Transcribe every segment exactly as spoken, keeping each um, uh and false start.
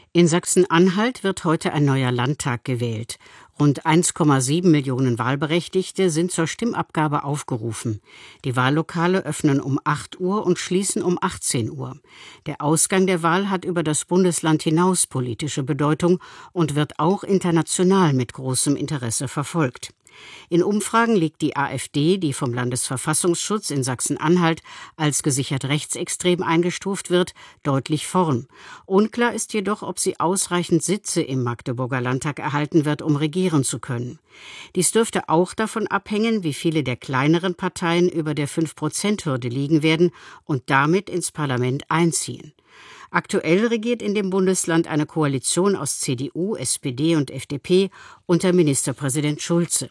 In Sachsen-Anhalt wird heute ein neuer Landtag gewählt. Rund eins Komma sieben Millionen Wahlberechtigte sind zur Stimmabgabe aufgerufen. Die Wahllokale öffnen um acht Uhr und schließen um achtzehn Uhr. Der Ausgang der Wahl hat über das Bundesland hinaus politische Bedeutung und wird auch international mit großem Interesse verfolgt. In Umfragen liegt die AfD, die vom Landesverfassungsschutz in Sachsen-Anhalt als gesichert rechtsextrem eingestuft wird, deutlich vorn. Unklar ist jedoch, ob sie ausreichend Sitze im Magdeburger Landtag erhalten wird, um regieren zu können. Dies dürfte auch davon abhängen, wie viele der kleineren Parteien über der fünf Prozent Hürde liegen werden und damit ins Parlament einziehen. Aktuell regiert in dem Bundesland eine Koalition aus C D U, S P D und F D P unter Ministerpräsident Schulze.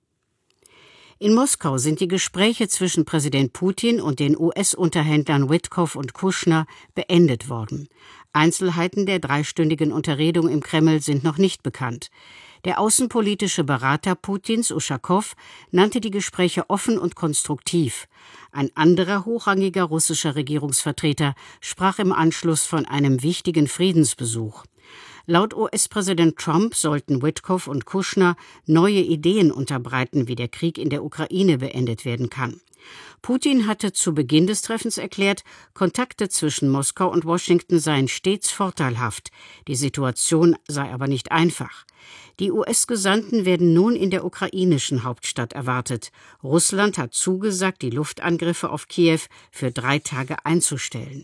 In Moskau sind die Gespräche zwischen Präsident Putin und den U S-Unterhändlern Witkoff und Kushner beendet worden. Einzelheiten der dreistündigen Unterredung im Kreml sind noch nicht bekannt. Der außenpolitische Berater Putins, Uschakow, nannte die Gespräche offen und konstruktiv. Ein anderer hochrangiger russischer Regierungsvertreter sprach im Anschluss von einem wichtigen Friedensbesuch. Laut U S-Präsident Trump sollten Witkoff und Kushner neue Ideen unterbreiten, wie der Krieg in der Ukraine beendet werden kann. Putin hatte zu Beginn des Treffens erklärt, Kontakte zwischen Moskau und Washington seien stets vorteilhaft. Die Situation sei aber nicht einfach. Die U S-Gesandten werden nun in der ukrainischen Hauptstadt erwartet. Russland hat zugesagt, die Luftangriffe auf Kiew für drei Tage einzustellen.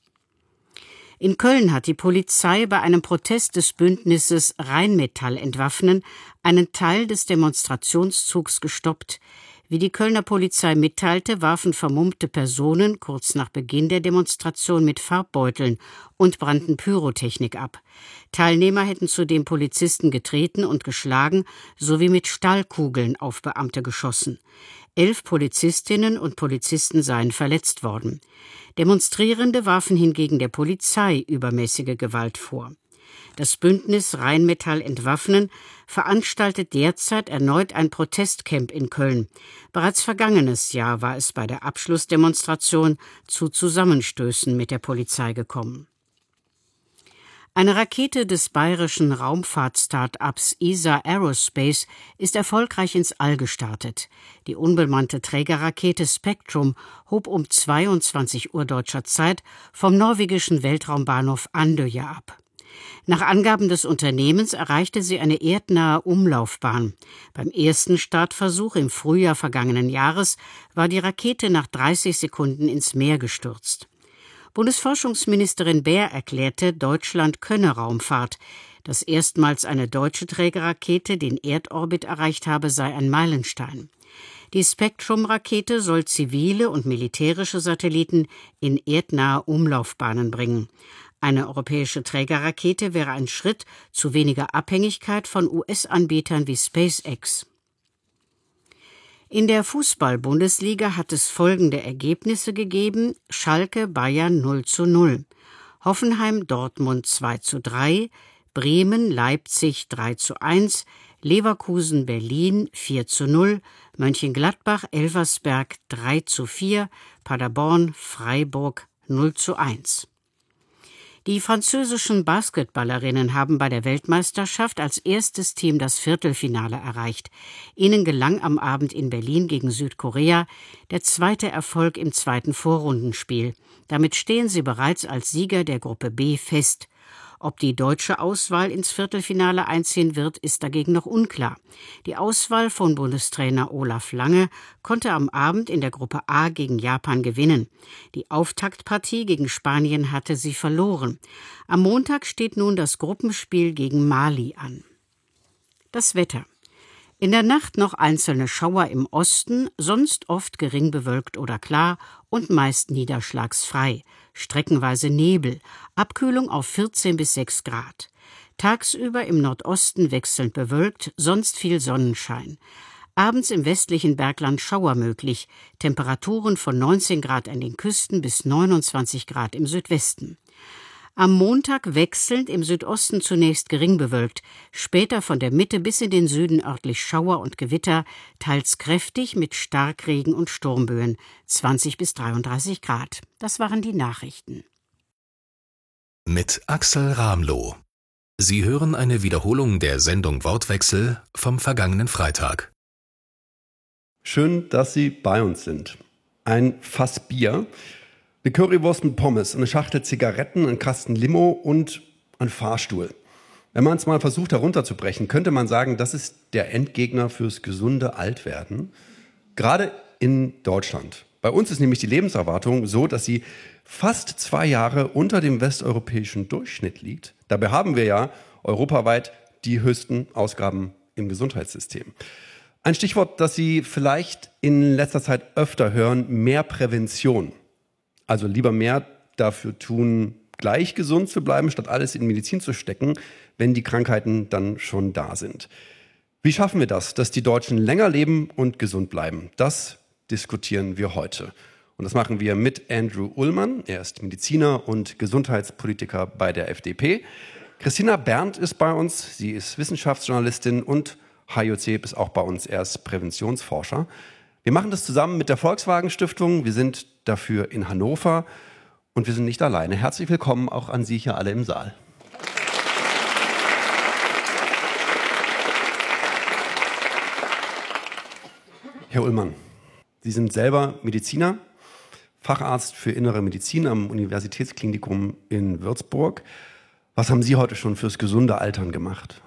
In Köln hat die Polizei bei einem Protest des Bündnisses Rheinmetall entwaffnen einen Teil des Demonstrationszugs gestoppt. Wie die Kölner Polizei mitteilte, warfen vermummte Personen kurz nach Beginn der Demonstration mit Farbbeuteln und brannten Pyrotechnik ab. Teilnehmer hätten zudem Polizisten getreten und geschlagen sowie mit Stahlkugeln auf Beamte geschossen. Elf Polizistinnen und Polizisten seien verletzt worden. Demonstrierende warfen hingegen der Polizei übermäßige Gewalt vor. Das Bündnis Rheinmetall entwaffnen veranstaltet derzeit erneut ein Protestcamp in Köln. Bereits vergangenes Jahr war es bei der Abschlussdemonstration zu Zusammenstößen mit der Polizei gekommen. Eine Rakete des bayerischen Raumfahrt-Start-ups E S A Aerospace ist erfolgreich ins All gestartet. Die unbemannte Trägerrakete Spektrum hob um zweiundzwanzig Uhr deutscher Zeit vom norwegischen Weltraumbahnhof Andøya ab. Nach Angaben des Unternehmens erreichte sie eine erdnahe Umlaufbahn. Beim ersten Startversuch im Frühjahr vergangenen Jahres war die Rakete nach dreißig Sekunden ins Meer gestürzt. Bundesforschungsministerin Baer erklärte, Deutschland könne Raumfahrt. Dass erstmals eine deutsche Trägerrakete den Erdorbit erreicht habe, sei ein Meilenstein. Die Spektrum-Rakete soll zivile und militärische Satelliten in erdnahe Umlaufbahnen bringen. Eine europäische Trägerrakete wäre ein Schritt zu weniger Abhängigkeit von U S-Anbietern wie SpaceX. In der Fußball-Bundesliga hat es folgende Ergebnisse gegeben: Schalke Bayern null zu null, Hoffenheim Dortmund zwei zu drei, Bremen Leipzig drei zu eins, Leverkusen Berlin vier zu null, Mönchengladbach Elversberg drei zu vier, Paderborn Freiburg null zu eins. Die französischen Basketballerinnen haben bei der Weltmeisterschaft als erstes Team das Viertelfinale erreicht. Ihnen gelang am Abend in Berlin gegen Südkorea der zweite Erfolg im zweiten Vorrundenspiel. Damit stehen sie bereits als Sieger der Gruppe B fest. Ob die deutsche Auswahl ins Viertelfinale einziehen wird, ist dagegen noch unklar. Die Auswahl von Bundestrainer Olaf Lange konnte am Abend in der Gruppe A gegen Japan gewinnen. Die Auftaktpartie gegen Spanien hatte sie verloren. Am Montag steht nun das Gruppenspiel gegen Mali an. Das Wetter. In der Nacht noch einzelne Schauer im Osten, sonst oft gering bewölkt oder klar und meist niederschlagsfrei. Streckenweise Nebel, Abkühlung auf vierzehn bis sechs Grad. Tagsüber im Nordosten wechselnd bewölkt, sonst viel Sonnenschein. Abends im westlichen Bergland Schauer möglich, Temperaturen von neunzehn Grad an den Küsten bis neunundzwanzig Grad im Südwesten. Am Montag wechselnd im Südosten zunächst gering bewölkt, später von der Mitte bis in den Süden örtlich Schauer und Gewitter, teils kräftig mit Starkregen und Sturmböen, zwanzig bis dreiunddreißig Grad. Das waren die Nachrichten. Mit Axel Ramloh Sie hören eine Wiederholung der Sendung Wortwechsel vom vergangenen Freitag. Schön, dass Sie bei uns sind. Ein Fass Bier, eine Currywurst mit Pommes, eine Schachtel Zigaretten, ein Kasten Limo und ein Fahrstuhl. Wenn man es mal versucht herunterzubrechen, könnte man sagen, das ist der Endgegner fürs gesunde Altwerden. Gerade in Deutschland. Bei uns ist nämlich die Lebenserwartung so, dass sie fast zwei Jahre unter dem westeuropäischen Durchschnitt liegt. Dabei haben wir ja europaweit die höchsten Ausgaben im Gesundheitssystem. Ein Stichwort, das Sie vielleicht in letzter Zeit öfter hören, mehr Prävention. Also lieber mehr dafür tun, gleich gesund zu bleiben, statt alles in Medizin zu stecken, wenn die Krankheiten dann schon da sind. Wie schaffen wir das, dass die Deutschen länger leben und gesund bleiben? Das diskutieren wir heute. Und das machen wir mit Andrew Ullmann. Er ist Mediziner und Gesundheitspolitiker bei der F D P. Christina Berndt ist bei uns. Sie ist Wissenschaftsjournalistin und H J C ist auch bei uns. Er ist Präventionsforscher. Wir machen das zusammen mit der Volkswagen Stiftung. Wir sind dafür in Hannover und wir sind nicht alleine. Herzlich willkommen auch an Sie hier alle im Saal. Herr Ullmann, Sie sind selber Mediziner, Facharzt für Innere Medizin am Universitätsklinikum in Würzburg. Was haben Sie heute schon fürs gesunde Altern gemacht?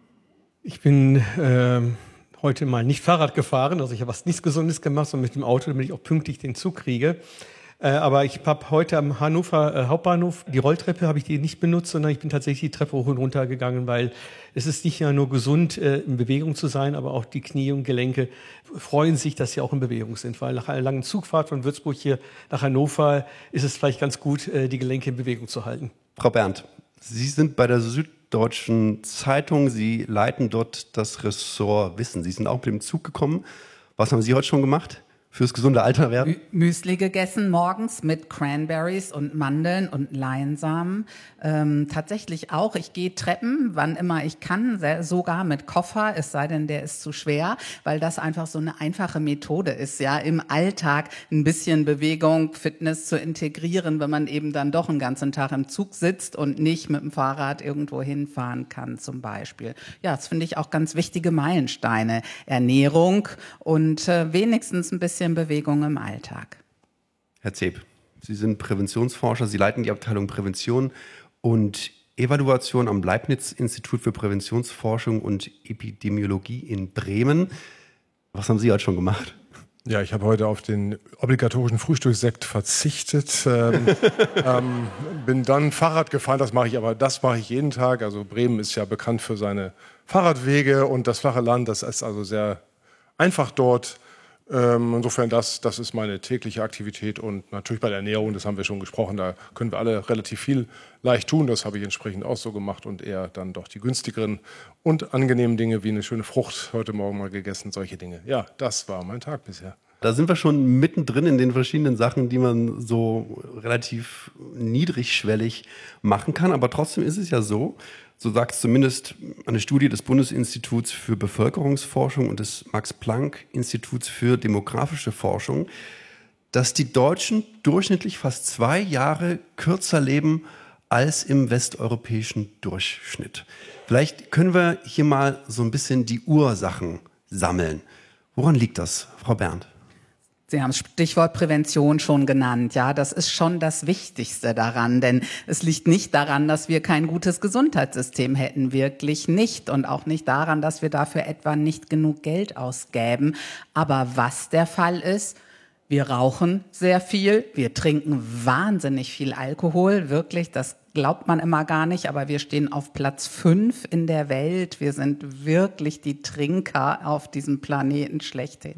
Ich bin äh, heute mal nicht Fahrrad gefahren, also ich habe was nichts Gesundes gemacht, sondern mit dem Auto, damit ich auch pünktlich den Zug kriege. Äh, aber ich habe heute am Hannover äh, Hauptbahnhof, die Rolltreppe habe ich die nicht benutzt, sondern ich bin tatsächlich die Treppe hoch und runter gegangen, weil es ist nicht nur gesund, äh, in Bewegung zu sein, aber auch die Knie und Gelenke freuen sich, dass sie auch in Bewegung sind. Weil nach einer langen Zugfahrt von Würzburg hier nach Hannover ist es vielleicht ganz gut, äh, die Gelenke in Bewegung zu halten. Frau Berndt, Sie sind bei der Süddeutschen Zeitung, Sie leiten dort das Ressort Wissen. Sie sind auch mit dem Zug gekommen. Was haben Sie heute schon gemacht fürs gesunde Alterwerden? Müsli gegessen morgens mit Cranberries und Mandeln und Leinsamen. Ähm, tatsächlich auch. Ich gehe Treppen, wann immer ich kann, sogar mit Koffer, es sei denn, der ist zu schwer, weil das einfach so eine einfache Methode ist, ja, im Alltag ein bisschen Bewegung, Fitness zu integrieren, wenn man eben dann doch einen ganzen Tag im Zug sitzt und nicht mit dem Fahrrad irgendwo hinfahren kann, zum Beispiel. Ja, das finde ich auch ganz wichtige Meilensteine. Ernährung und äh, wenigstens ein bisschen Bewegung im Alltag. Herr Zeb, Sie sind Präventionsforscher, Sie leiten die Abteilung Prävention und Evaluation am Leibniz-Institut für Präventionsforschung und Epidemiologie in Bremen. Was haben Sie heute schon gemacht? Ja, ich habe heute auf den obligatorischen Frühstückssekt verzichtet, ähm, ähm, bin dann Fahrrad gefahren, das mache ich aber, das mache ich jeden Tag. Also Bremen ist ja bekannt für seine Fahrradwege und das flache Land, das ist also sehr einfach dort. Ähm, insofern, das, das ist meine tägliche Aktivität und natürlich bei der Ernährung, das haben wir schon gesprochen, da können wir alle relativ viel leicht tun. Das habe ich entsprechend auch so gemacht und eher dann doch die günstigeren und angenehmen Dinge wie eine schöne Frucht heute Morgen mal gegessen, solche Dinge. Ja, das war mein Tag bisher. Da sind wir schon mittendrin in den verschiedenen Sachen, die man so relativ niedrigschwellig machen kann. Aber trotzdem ist es ja so, so sagt es zumindest eine Studie des Bundesinstituts für Bevölkerungsforschung und des Max-Planck-Instituts für demografische Forschung, dass die Deutschen durchschnittlich fast zwei Jahre kürzer leben als im westeuropäischen Durchschnitt. Vielleicht können wir hier mal so ein bisschen die Ursachen sammeln. Woran liegt das, Frau Berndt? Sie haben das Stichwort Prävention schon genannt. Ja, das ist schon das Wichtigste daran, denn es liegt nicht daran, dass wir kein gutes Gesundheitssystem hätten, wirklich nicht. Und auch nicht daran, dass wir dafür etwa nicht genug Geld ausgäben. Aber was der Fall ist, wir rauchen sehr viel, wir trinken wahnsinnig viel Alkohol, wirklich, das glaubt man immer gar nicht, aber wir stehen auf Platz fünf in der Welt. Wir sind wirklich die Trinker auf diesem Planeten schlechthin.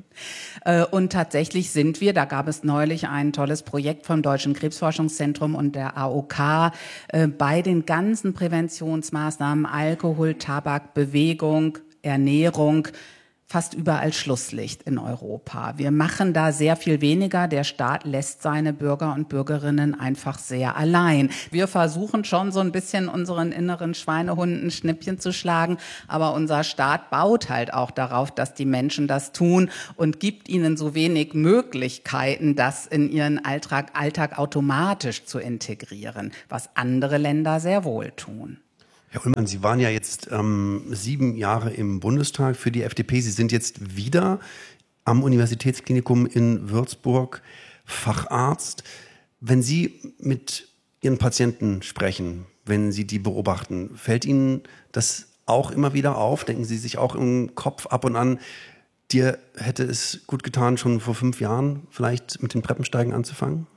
Und tatsächlich sind wir, da gab es neulich ein tolles Projekt vom Deutschen Krebsforschungszentrum und der A O K, bei den ganzen Präventionsmaßnahmen Alkohol, Tabak, Bewegung, Ernährung, fast überall Schlusslicht in Europa. Wir machen da sehr viel weniger. Der Staat lässt seine Bürger und Bürgerinnen einfach sehr allein. Wir versuchen schon so ein bisschen unseren inneren Schweinehunden Schnippchen zu schlagen, aber unser Staat baut halt auch darauf, dass die Menschen das tun und gibt ihnen so wenig Möglichkeiten, das in ihren Alltag, Alltag automatisch zu integrieren, was andere Länder sehr wohl tun. Herr Ullmann, Sie waren ja jetzt ähm, sieben Jahre im Bundestag für die F D P. Sie sind jetzt wieder am Universitätsklinikum in Würzburg Facharzt. Wenn Sie mit Ihren Patienten sprechen, wenn Sie die beobachten, fällt Ihnen das auch immer wieder auf? Denken Sie sich auch im Kopf ab und an, dir hätte es gut getan, schon vor fünf Jahren vielleicht mit dem Treppensteigen anzufangen?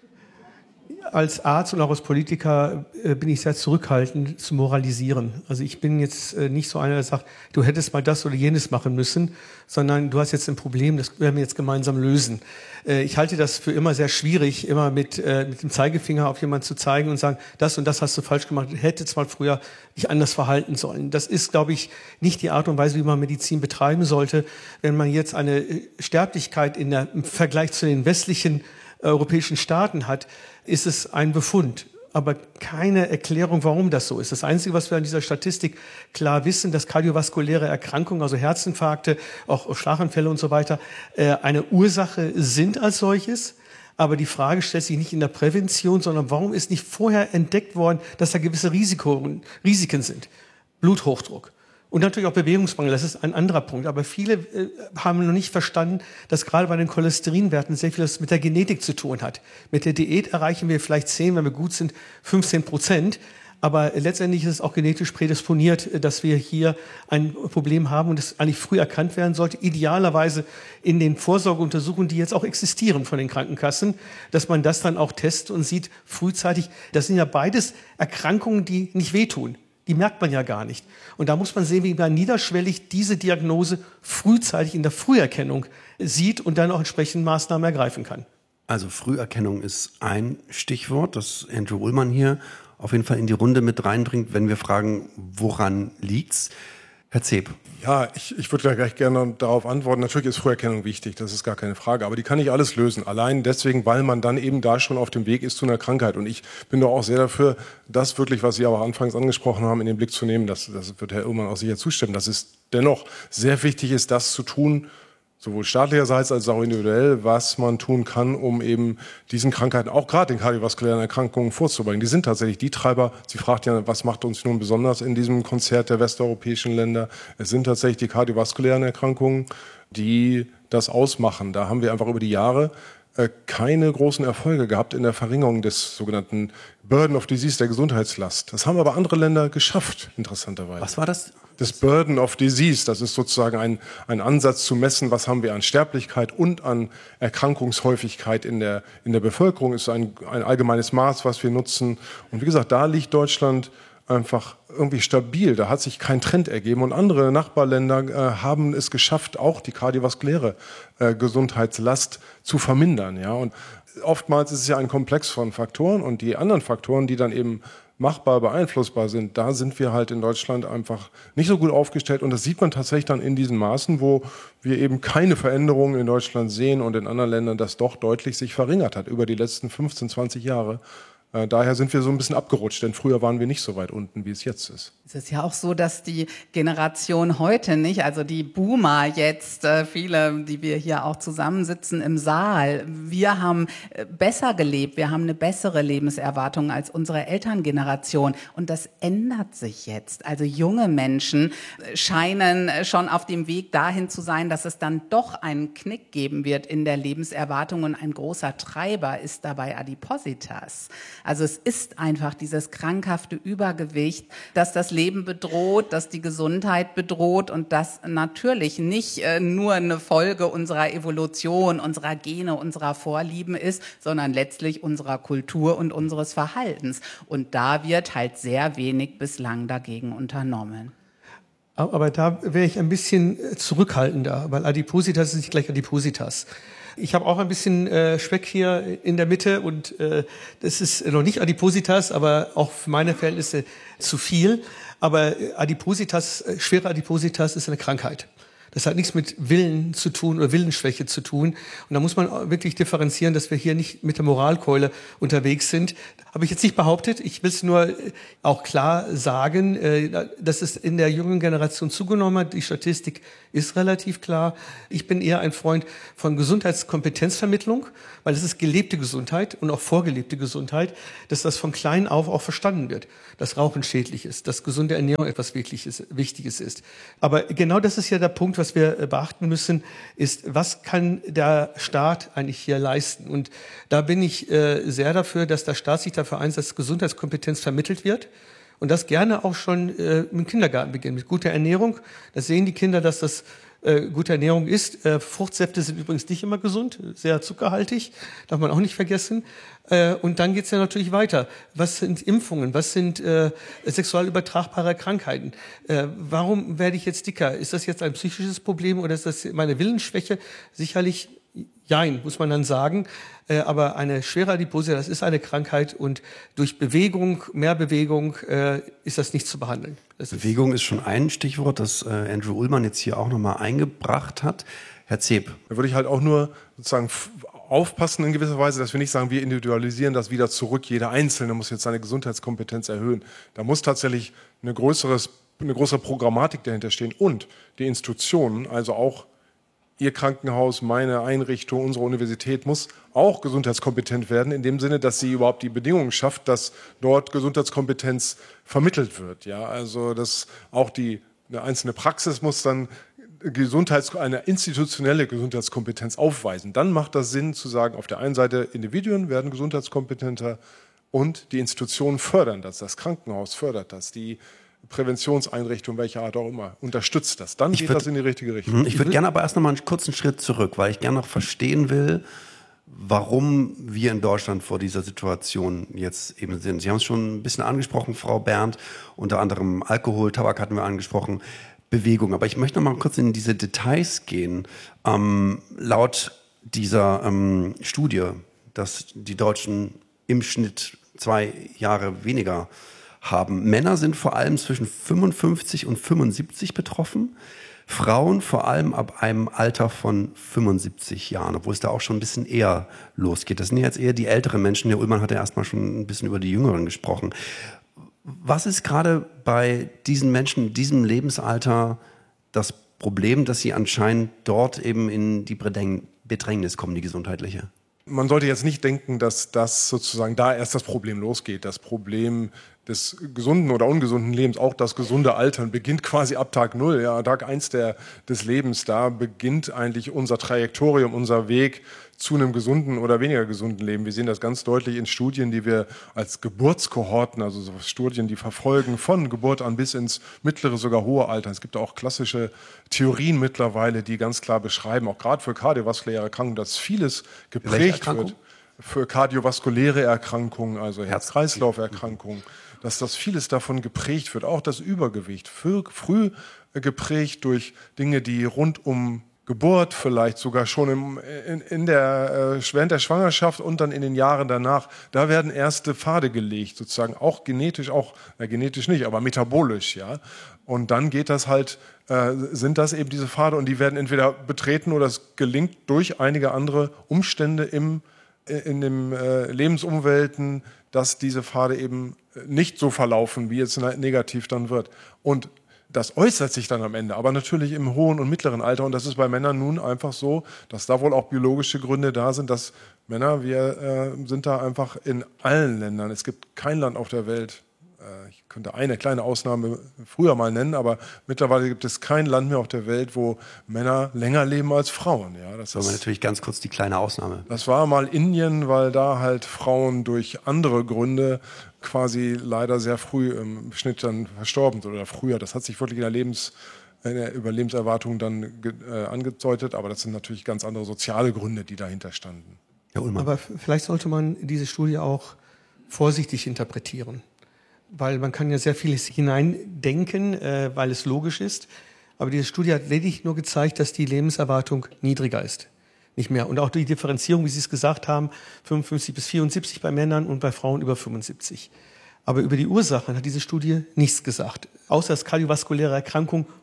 Als Arzt und auch als Politiker äh, bin ich sehr zurückhaltend zu moralisieren. Also ich bin jetzt äh, nicht so einer, der sagt, du hättest mal das oder jenes machen müssen, sondern du hast jetzt ein Problem, das werden wir jetzt gemeinsam lösen. Äh, ich halte das für immer sehr schwierig, immer mit, äh, mit dem Zeigefinger auf jemanden zu zeigen und sagen, das und das hast du falsch gemacht, du hättest mal früher dich anders verhalten sollen. Das ist, glaube ich, nicht die Art und Weise, wie man Medizin betreiben sollte. Wenn man jetzt eine Sterblichkeit in der, im Vergleich zu den westlichen europäischen Staaten hat, ist es ein Befund, aber keine Erklärung, warum das so ist. Das Einzige, was wir an dieser Statistik klar wissen, dass kardiovaskuläre Erkrankungen, also Herzinfarkte, auch Schlaganfälle und so weiter, eine Ursache sind als solches. Aber die Frage stellt sich nicht in der Prävention, sondern warum ist nicht vorher entdeckt worden, dass da gewisse Risiko, Risiken sind. Bluthochdruck. Und natürlich auch Bewegungsmangel, das ist ein anderer Punkt. Aber viele äh, haben noch nicht verstanden, dass gerade bei den Cholesterinwerten sehr viel mit der Genetik zu tun hat. Mit der Diät erreichen wir vielleicht zehn, wenn wir gut sind, fünfzehn Prozent. Aber letztendlich ist es auch genetisch prädisponiert, dass wir hier ein Problem haben und das eigentlich früh erkannt werden sollte. Idealerweise in den Vorsorgeuntersuchungen, die jetzt auch existieren von den Krankenkassen, dass man das dann auch testet und sieht frühzeitig. Das sind ja beides Erkrankungen, die nicht wehtun. Die merkt man ja gar nicht. Und da muss man sehen, wie man niederschwellig diese Diagnose frühzeitig in der Früherkennung sieht und dann auch entsprechend Maßnahmen ergreifen kann. Also Früherkennung ist ein Stichwort, das Andrew Ullmann hier auf jeden Fall in die Runde mit reinbringt, wenn wir fragen, woran liegt's? Herr Zeb. Ja, ich, ich würde da gleich gerne darauf antworten. Natürlich ist Früherkennung wichtig, das ist gar keine Frage. Aber die kann nicht alles lösen. Allein deswegen, weil man dann eben da schon auf dem Weg ist zu einer Krankheit. Und ich bin doch auch sehr dafür, das wirklich, was Sie aber anfangs angesprochen haben, in den Blick zu nehmen. Das, das wird Herr Ullmann auch sicher zustimmen. Dass es dennoch sehr wichtig ist, das zu tun, sowohl staatlicherseits als auch individuell, was man tun kann, um eben diesen Krankheiten, auch gerade den kardiovaskulären Erkrankungen vorzubeugen. Die sind tatsächlich die Treiber. Sie fragt ja, was macht uns nun besonders in diesem Konzert der westeuropäischen Länder? Es sind tatsächlich die kardiovaskulären Erkrankungen, die das ausmachen. Da haben wir einfach über die Jahre keine großen Erfolge gehabt in der Verringerung des sogenannten Burden of Disease, der Gesundheitslast. Das haben aber andere Länder geschafft, interessanterweise. Was war das? Das Burden of Disease, das ist sozusagen ein, ein Ansatz zu messen, was haben wir an Sterblichkeit und an Erkrankungshäufigkeit in der, in der Bevölkerung, ist ein, ein allgemeines Maß, was wir nutzen. Und wie gesagt, da liegt Deutschland einfach irgendwie stabil. Da hat sich kein Trend ergeben. Und andere Nachbarländer äh, haben es geschafft, auch die kardiovaskuläre äh, Gesundheitslast zu vermindern. Ja? Und oftmals ist es ja ein Komplex von Faktoren. Und die anderen Faktoren, die dann eben machbar, beeinflussbar sind, da sind wir halt in Deutschland einfach nicht so gut aufgestellt. Und das sieht man tatsächlich dann in diesen Maßen, wo wir eben keine Veränderungen in Deutschland sehen und in anderen Ländern das doch deutlich sich verringert hat über die letzten fünfzehn, zwanzig Jahre. Daher sind wir so ein bisschen abgerutscht, denn früher waren wir nicht so weit unten, wie es jetzt ist. Es ist ja auch so, dass die Generation heute nicht, also die Boomer jetzt, viele, die wir hier auch zusammensitzen im Saal, wir haben besser gelebt, wir haben eine bessere Lebenserwartung als unsere Elterngeneration. Und das ändert sich jetzt. Also junge Menschen scheinen schon auf dem Weg dahin zu sein, dass es dann doch einen Knick geben wird in der Lebenserwartung. Und ein großer Treiber ist dabei Adipositas. Also es ist einfach dieses krankhafte Übergewicht, das das Leben bedroht, das die Gesundheit bedroht und das natürlich nicht äh, nur eine Folge unserer Evolution, unserer Gene, unserer Vorlieben ist, sondern letztlich unserer Kultur und unseres Verhaltens. Und da wird halt sehr wenig bislang dagegen unternommen. Aber da wäre ich ein bisschen zurückhaltender, weil Adipositas ist nicht gleich Adipositas. Ich habe auch ein bisschen äh, Speck hier in der Mitte und äh, das ist noch nicht Adipositas, aber auch für meine Verhältnisse zu viel. Aber Adipositas, schwere Adipositas ist eine Krankheit. Das hat nichts mit Willen zu tun oder Willensschwäche zu tun. Und da muss man wirklich differenzieren, dass wir hier nicht mit der Moralkeule unterwegs sind. Habe ich jetzt nicht behauptet. Ich will es nur auch klar sagen, dass es in der jungen Generation zugenommen hat. Die Statistik ist relativ klar. Ich bin eher ein Freund von Gesundheitskompetenzvermittlung, weil es ist gelebte Gesundheit und auch vorgelebte Gesundheit, dass das von klein auf auch verstanden wird, dass Rauchen schädlich ist, dass gesunde Ernährung etwas Wichtiges, Wichtiges ist. Aber genau das ist ja der Punkt, was wir beachten müssen, ist, was kann der Staat eigentlich hier leisten? Und da bin ich äh, sehr dafür, dass der Staat sich dafür einsetzt, dass Gesundheitskompetenz vermittelt wird. Und das gerne auch schon äh, im Kindergarten beginnt, mit guter Ernährung. Da sehen die Kinder, dass das äh, gute Ernährung ist. Äh, Fruchtsäfte sind übrigens nicht immer gesund, sehr zuckerhaltig, darf man auch nicht vergessen. Äh, und dann geht's ja natürlich weiter. Was sind Impfungen? Was sind äh, sexuell übertragbare Krankheiten? Äh, warum werde ich jetzt dicker? Ist das jetzt ein psychisches Problem oder ist das meine Willensschwäche? Sicherlich jein, muss man dann sagen. Äh, aber eine schwere Adipose, das ist eine Krankheit und durch Bewegung, mehr Bewegung, äh, ist das nicht zu behandeln. Das Bewegung ist schon ein Stichwort, das äh, Andrew Ullmann jetzt hier auch nochmal eingebracht hat. Herr Zeb. Da würde ich halt auch nur sozusagen aufpassen in gewisser Weise, dass wir nicht sagen, wir individualisieren das wieder zurück. Jeder Einzelne muss jetzt seine Gesundheitskompetenz erhöhen. Da muss tatsächlich eine, größeres, eine größere Programmatik dahinter stehen und die Institutionen, also auch Ihr Krankenhaus, meine Einrichtung, unsere Universität muss auch gesundheitskompetent werden, in dem Sinne, dass sie überhaupt die Bedingungen schafft, dass dort Gesundheitskompetenz vermittelt wird. Ja, also dass auch die eine einzelne Praxis muss dann Gesundheits-, eine institutionelle Gesundheitskompetenz aufweisen. Dann macht das Sinn zu sagen, auf der einen Seite Individuen werden gesundheitskompetenter und die Institutionen fördern das, das Krankenhaus fördert das, die Präventionseinrichtung, welcher Art auch immer, unterstützt das. Dann ich geht würd, das in die richtige Richtung. Ich würde gerne aber erst noch mal einen kurzen Schritt zurück, weil ich gerne noch verstehen will, warum wir in Deutschland vor dieser Situation jetzt eben sind. Sie haben es schon ein bisschen angesprochen, Frau Berndt, unter anderem Alkohol, Tabak hatten wir angesprochen, Bewegung. Aber ich möchte noch mal kurz in diese Details gehen. Ähm, laut dieser ähm, Studie, dass die Deutschen im Schnitt zwei Jahre weniger haben. Männer sind vor allem zwischen fünfundfünfzig und fünfundsiebzig betroffen. Frauen vor allem ab einem Alter von fünfundsiebzig Jahren, obwohl es da auch schon ein bisschen eher losgeht. Das sind jetzt eher die älteren Menschen. Herr Ullmann hat ja erstmal schon ein bisschen über die Jüngeren gesprochen. Was ist gerade bei diesen Menschen in diesem Lebensalter das Problem, dass sie anscheinend dort eben in die Bedrängnis kommen, die gesundheitliche? Man sollte jetzt nicht denken, dass das sozusagen da erst das Problem losgeht. Das Problem des gesunden oder ungesunden Lebens, auch das gesunde Altern, beginnt quasi ab Tag Null, ja, Tag eins der, des Lebens. Da beginnt eigentlich unser Trajektorium, unser Weg zu einem gesunden oder weniger gesunden Leben. Wir sehen das ganz deutlich in Studien, die wir als Geburtskohorten, also so Studien, die verfolgen von Geburt an bis ins mittlere, sogar hohe Alter. Es gibt auch klassische Theorien mittlerweile, die ganz klar beschreiben, auch gerade für kardiovaskuläre Erkrankungen, dass vieles geprägt wird. Für kardiovaskuläre Erkrankungen, also Herz-Kreislauf-Erkrankungen, dass das vieles davon geprägt wird, auch das Übergewicht, für, früh geprägt durch Dinge, die rund um Geburt, vielleicht sogar schon im, in, in der, äh, während der Schwangerschaft und dann in den Jahren danach, da werden erste Pfade gelegt, sozusagen auch genetisch, auch na, genetisch nicht, aber metabolisch, ja. Und dann geht das halt, äh, sind das eben diese Pfade und die werden entweder betreten oder es gelingt durch einige andere Umstände im in den äh, Lebensumwelten, dass diese Pfade eben nicht so verlaufen, wie es negativ dann wird. Und das äußert sich dann am Ende, aber natürlich im hohen und mittleren Alter. Und das ist bei Männern nun einfach so, dass da wohl auch biologische Gründe da sind, dass Männer, wir äh, sind da einfach in allen Ländern. Es gibt kein Land auf der Welt, äh, ich könnte eine kleine Ausnahme früher mal nennen, aber mittlerweile gibt es kein Land mehr auf der Welt, wo Männer länger leben als Frauen. Ja, das ist natürlich ganz kurz die kleine Ausnahme. Das war mal Indien, weil da halt Frauen durch andere Gründe quasi leider sehr früh im Schnitt dann verstorben sind oder früher. Das hat sich wirklich in der Lebens, in der Überlebenserwartung dann äh, angedeutet, aber das sind natürlich ganz andere soziale Gründe, die dahinter standen. Ja, aber vielleicht sollte man diese Studie auch vorsichtig interpretieren, weil man kann ja sehr vieles hineindenken, äh, weil es logisch ist, aber diese Studie hat lediglich nur gezeigt, dass die Lebenserwartung niedriger ist. Nicht mehr. Und auch die Differenzierung, wie Sie es gesagt haben, fünfundfünfzig bis vierundsiebzig bei Männern und bei Frauen über fünfundsiebzig. Aber über die Ursachen hat diese Studie nichts gesagt. Außer dass kardiovaskuläre Erkrankungen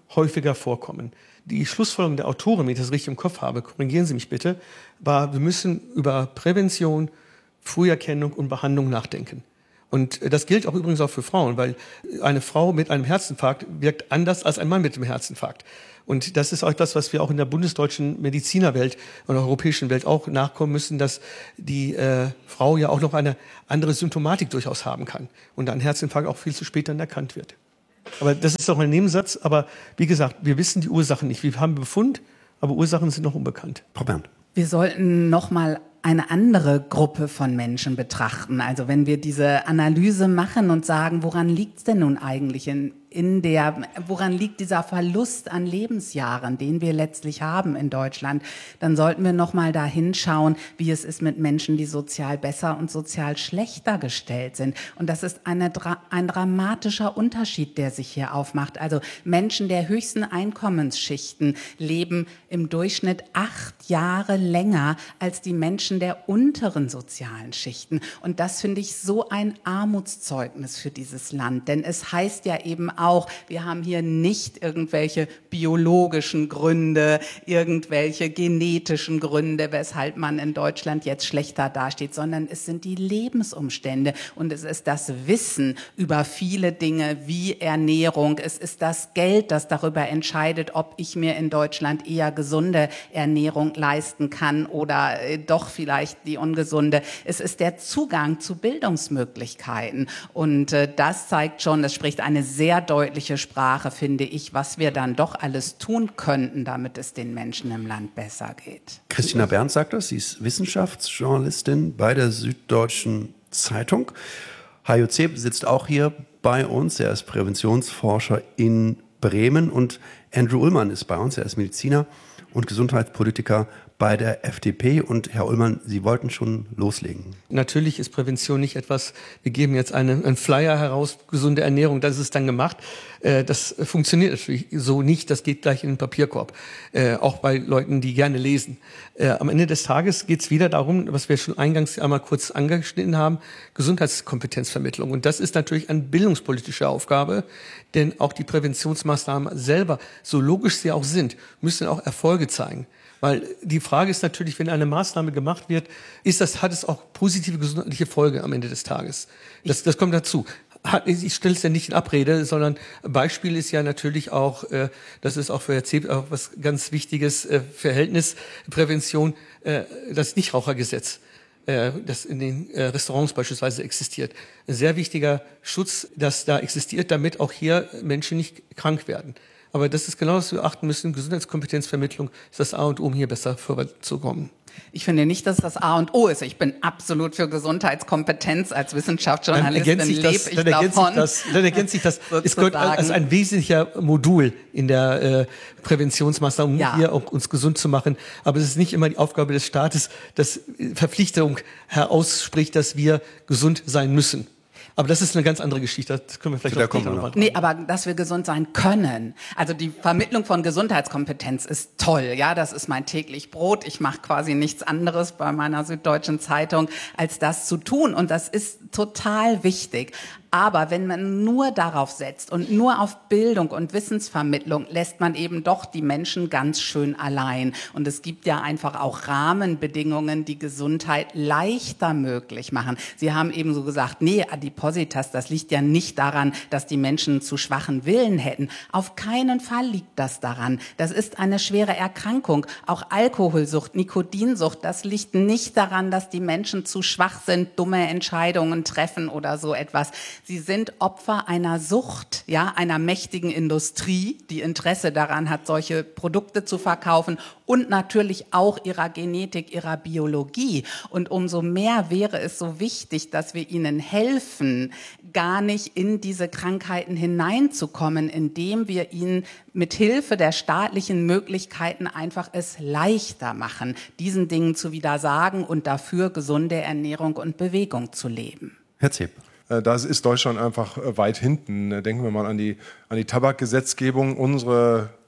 häufiger vorkommen. Die Schlussfolgerung der Autorin, wenn ich das richtig im Kopf habe, korrigieren Sie mich bitte, war, wir müssen über Prävention, Früherkennung und Behandlung nachdenken. Und das gilt auch übrigens auch für Frauen, weil eine Frau mit einem Herzinfarkt wirkt anders als ein Mann mit einem Herzinfarkt. Und das ist auch etwas, was wir auch in der bundesdeutschen Medizinerwelt und der europäischen Welt auch nachkommen müssen, dass die äh, Frau ja auch noch eine andere Symptomatik durchaus haben kann und ein Herzinfarkt auch viel zu spät dann erkannt wird. Aber das ist auch ein Nebensatz. Aber wie gesagt, wir wissen die Ursachen nicht. Wir haben Befund, aber Ursachen sind noch unbekannt. Frau Berndt. Wir sollten noch mal eine andere Gruppe von Menschen betrachten. Also wenn wir diese Analyse machen und sagen, woran liegt es denn nun eigentlich in, in der, woran liegt dieser Verlust an Lebensjahren, den wir letztlich haben in Deutschland, dann sollten wir noch mal da hinschauen, wie es ist mit Menschen, die sozial besser und sozial schlechter gestellt sind. Und das ist eine, ein dramatischer Unterschied, der sich hier aufmacht. Also Menschen der höchsten Einkommensschichten leben im Durchschnitt acht Jahre länger als die Menschen der unteren sozialen Schichten. Und das finde ich so ein Armutszeugnis für dieses Land. Denn es heißt ja eben auch, wir haben hier nicht irgendwelche biologischen Gründe, irgendwelche genetischen Gründe, weshalb man in Deutschland jetzt schlechter dasteht, sondern es sind die Lebensumstände und es ist das Wissen über viele Dinge wie Ernährung. Es ist das Geld, das darüber entscheidet, ob ich mir in Deutschland eher gesunde Ernährung leisten kann oder äh, doch vielleicht die ungesunde. Es ist der Zugang zu Bildungsmöglichkeiten und äh, das zeigt schon, das spricht eine sehr deutliche Sprache, finde ich, was wir dann doch alles tun könnten, damit es den Menschen im Land besser geht. Christina Berndt sagt das, sie ist Wissenschaftsjournalistin bei der Süddeutschen Zeitung. Hajo Zeb sitzt auch hier bei uns, er ist Präventionsforscher in Bremen und Andrew Ullmann ist bei uns, er ist Mediziner und Gesundheitspolitiker bei der F D P. Und Herr Ullmann, Sie wollten schon loslegen. Natürlich ist Prävention nicht etwas, wir geben jetzt eine, einen Flyer heraus, gesunde Ernährung, das ist dann gemacht. Äh, das funktioniert natürlich so nicht, das geht gleich in den Papierkorb. Äh, auch bei Leuten, die gerne lesen. Äh, am Ende des Tages geht es wieder darum, was wir schon eingangs einmal kurz angeschnitten haben, Gesundheitskompetenzvermittlung. Und das ist natürlich eine bildungspolitische Aufgabe, denn auch die Präventionsmaßnahmen selber, so logisch sie auch sind, müssen auch Erfolge zeigen. Weil die Frage ist natürlich, wenn eine Maßnahme gemacht wird, ist das, hat es auch positive gesundheitliche Folge am Ende des Tages. Das, das kommt dazu. Ich stelle es ja nicht in Abrede, sondern Beispiel ist ja natürlich auch, äh, das ist auch für Herr Zeb auch was ganz Wichtiges, äh, Verhältnisprävention, äh, das Nichtrauchergesetz, äh, das in den äh, Restaurants beispielsweise existiert. Ein sehr wichtiger Schutz, das da existiert, damit auch hier Menschen nicht krank werden. Aber das ist genau, was wir achten müssen. Gesundheitskompetenzvermittlung ist das A und O, um hier besser vorwärtszukommen. Ich finde nicht, dass das A und O ist. Ich bin absolut für Gesundheitskompetenz. Als Wissenschaftsjournalistin lebe ich dann ergänzt davon. Sich das, dann ergänzt sich das. Es gehört als ein wesentlicher Modul in der äh, Präventionsmaßnahme, um ja. hier auch uns gesund zu machen. Aber es ist nicht immer die Aufgabe des Staates, dass Verpflichtung herausspricht, dass wir gesund sein müssen. Aber das ist eine ganz andere Geschichte. Das können wir vielleicht auch noch mal. Nee, aber dass wir gesund sein können. Also die Vermittlung von Gesundheitskompetenz ist toll. Ja, das ist mein täglich Brot. Ich mache quasi nichts anderes bei meiner Süddeutschen Zeitung, als das zu tun. Und das ist total wichtig. Aber wenn man nur darauf setzt und nur auf Bildung und Wissensvermittlung, lässt man eben doch die Menschen ganz schön allein. Und es gibt ja einfach auch Rahmenbedingungen, die Gesundheit leichter möglich machen. Sie haben eben so gesagt, nee, Adipositas, das liegt ja nicht daran, dass die Menschen zu schwachen Willen hätten. Auf keinen Fall liegt das daran. Das ist eine schwere Erkrankung. Auch Alkoholsucht, Nikotinsucht, das liegt nicht daran, dass die Menschen zu schwach sind, dumme Entscheidungen treffen oder so etwas. Sie sind Opfer einer Sucht, ja, einer mächtigen Industrie, die Interesse daran hat, solche Produkte zu verkaufen und natürlich auch ihrer Genetik, ihrer Biologie. Und umso mehr wäre es so wichtig, dass wir ihnen helfen, gar nicht in diese Krankheiten hineinzukommen, indem wir ihnen mit Hilfe der staatlichen Möglichkeiten einfach es leichter machen, diesen Dingen zu widersagen und dafür gesunde Ernährung und Bewegung zu leben. Herr Zeb. Da ist Deutschland einfach weit hinten. Denken wir mal an die, an die Tabakgesetzgebung. Unsere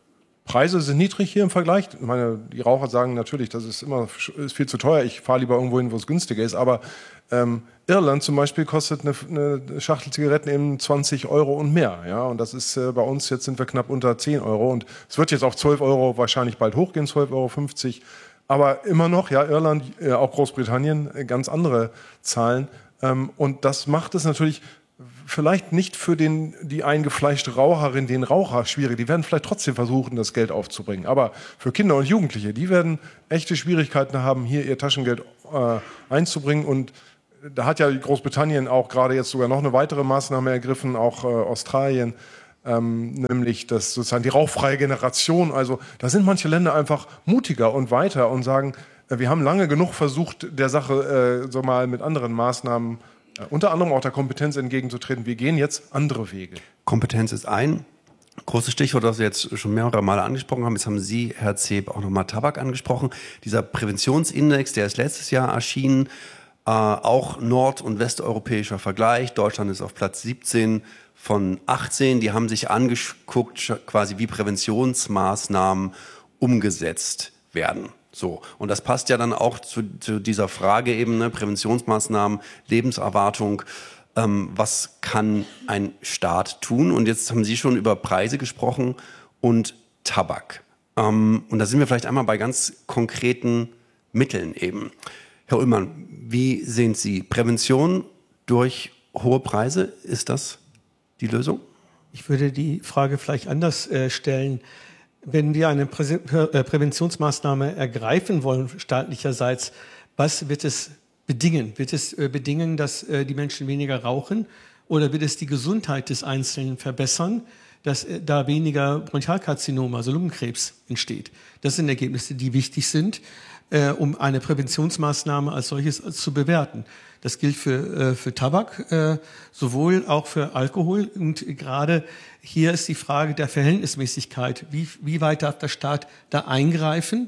Preise sind niedrig hier im Vergleich. Ich meine, die Raucher sagen natürlich, das ist immer ist viel zu teuer. Ich fahre lieber irgendwo hin, wo es günstiger ist. Aber ähm, Irland zum Beispiel kostet eine, eine Schachtel Zigaretten eben zwanzig Euro und mehr. Ja? Und das ist äh, bei uns, jetzt sind wir knapp unter zehn Euro. Und es wird jetzt auf zwölf Euro wahrscheinlich bald hochgehen, zwölf Euro fünfzig. Aber immer noch, ja, Irland, äh, auch Großbritannien, äh, ganz andere Zahlen. Ähm, und das macht es natürlich vielleicht nicht für den, die eingefleischte Raucherin, den Raucher schwierig. Die werden vielleicht trotzdem versuchen, das Geld aufzubringen. Aber für Kinder und Jugendliche, die werden echte Schwierigkeiten haben, hier ihr Taschengeld äh, einzubringen. Und da hat ja Großbritannien auch gerade jetzt sogar noch eine weitere Maßnahme ergriffen, auch äh, Australien, ähm, nämlich das sozusagen die rauchfreie Generation. Also da sind manche Länder einfach mutiger und weiter und sagen, äh, wir haben lange genug versucht, der Sache äh, so mal mit anderen Maßnahmen unter anderem auch der Kompetenz entgegenzutreten. Wir gehen jetzt andere Wege. Kompetenz ist ein großes Stichwort, das wir jetzt schon mehrere Male angesprochen haben. Jetzt haben Sie, Herr Zeb, auch nochmal Tabak angesprochen. Dieser Präventionsindex, der ist letztes Jahr erschienen, äh, auch nord- und westeuropäischer Vergleich. Deutschland ist auf Platz siebzehn von achtzehn. Die haben sich angeguckt, quasi wie Präventionsmaßnahmen umgesetzt werden. So, und das passt ja dann auch zu, zu dieser Frage eben, ne, Präventionsmaßnahmen, Lebenserwartung, ähm, was kann ein Staat tun? Und jetzt haben Sie schon über Preise gesprochen und Tabak. Ähm, und da sind wir vielleicht einmal bei ganz konkreten Mitteln eben. Herr Ullmann, wie sehen Sie Prävention durch hohe Preise? Ist das die Lösung? Ich würde die Frage vielleicht anders äh, stellen. Wenn wir eine Prä äh, Präventionsmaßnahme ergreifen wollen, staatlicherseits, was wird es bedingen? Wird es äh, bedingen, dass äh, die Menschen weniger rauchen? Oder wird es die Gesundheit des Einzelnen verbessern, dass äh, da weniger Bronchialkarzinom, also Lungenkrebs, entsteht? Das sind Ergebnisse, die wichtig sind, äh, um eine Präventionsmaßnahme als solches zu bewerten. Das gilt für, äh, für Tabak, äh, sowohl auch für Alkohol. Und gerade hier ist die Frage der Verhältnismäßigkeit. Wie, wie weit darf der Staat da eingreifen?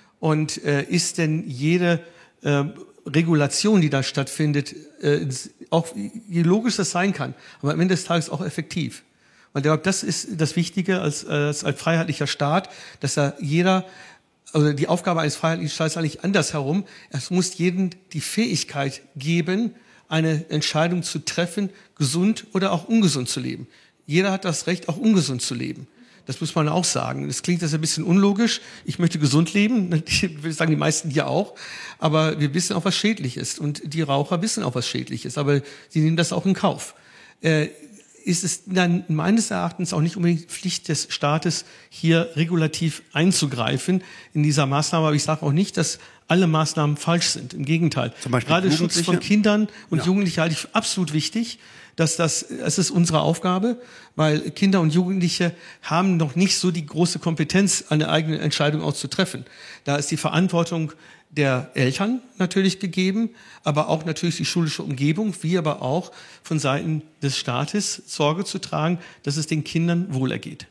Und äh, ist denn jede äh, Regulation, die da stattfindet, äh, auch je logisch das sein kann, aber am Ende des Tages auch effektiv? Und ich glaube, das ist das Wichtige als, als, als freiheitlicher Staat, dass da jeder, also die Aufgabe eines freiheitlichen Staates ist eigentlich andersherum. Es muss jedem die Fähigkeit geben, eine Entscheidung zu treffen, gesund oder auch ungesund zu leben. Jeder hat das Recht, auch ungesund zu leben. Das muss man auch sagen. Das klingt jetzt ein bisschen unlogisch. Ich möchte gesund leben. Ich will sagen, die meisten hier auch. Aber wir wissen auch, was schädlich ist. Und die Raucher wissen auch, was schädlich ist. Aber sie nehmen das auch in Kauf. Äh, ist es dann meines Erachtens auch nicht unbedingt Pflicht des Staates, hier regulativ einzugreifen in dieser Maßnahme. Aber ich sage auch nicht, dass alle Maßnahmen falsch sind. Im Gegenteil. Zum Beispiel gerade Schutz von Kindern und ja. Jugendlichen halte ich absolut wichtig. Dass das, es ist unsere Aufgabe, weil Kinder und Jugendliche haben noch nicht so die große Kompetenz, eine eigene Entscheidung auch zu treffen. Da ist die Verantwortung der Eltern natürlich gegeben, aber auch natürlich die schulische Umgebung, wie aber auch von Seiten des Staates Sorge zu tragen, dass es den Kindern wohlergeht.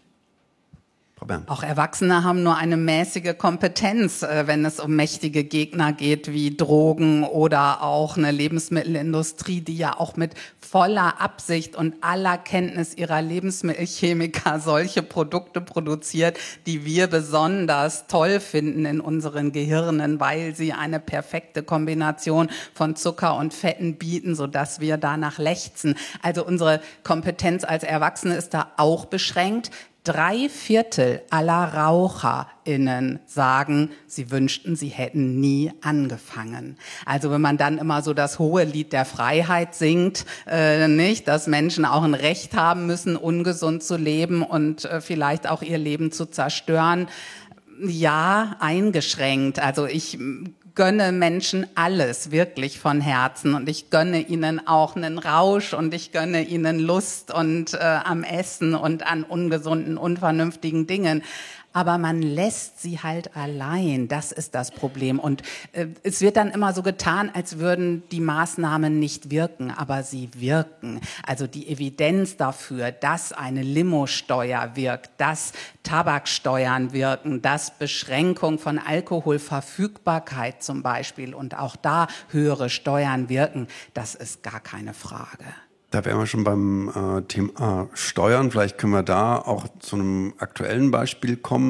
Auch Erwachsene haben nur eine mäßige Kompetenz, wenn es um mächtige Gegner geht, wie Drogen oder auch eine Lebensmittelindustrie, die ja auch mit voller Absicht und aller Kenntnis ihrer Lebensmittelchemiker solche Produkte produziert, die wir besonders toll finden in unseren Gehirnen, weil sie eine perfekte Kombination von Zucker und Fetten bieten, sodass wir danach lechzen. Also unsere Kompetenz als Erwachsene ist da auch beschränkt. Drei Viertel aller RaucherInnen sagen, sie wünschten, sie hätten nie angefangen. Also wenn man dann immer so das hohe Lied der Freiheit singt, äh, nicht, dass Menschen auch ein Recht haben müssen, ungesund zu leben und äh, vielleicht auch ihr Leben zu zerstören, ja, eingeschränkt. Also ich gönne Menschen alles wirklich von Herzen und ich gönne ihnen auch einen Rausch und ich gönne ihnen Lust und äh, am Essen und an ungesunden, unvernünftigen Dingen. Aber man lässt sie halt allein. Das ist das Problem. Und äh, es wird dann immer so getan, als würden die Maßnahmen nicht wirken, aber sie wirken. Also die Evidenz dafür, dass eine Limosteuer wirkt, dass Tabaksteuern wirken, dass Beschränkung von Alkoholverfügbarkeit zum Beispiel und auch da höhere Steuern wirken, das ist gar keine Frage. Da wären wir schon beim äh, Thema Steuern. Vielleicht können wir da auch zu einem aktuellen Beispiel kommen.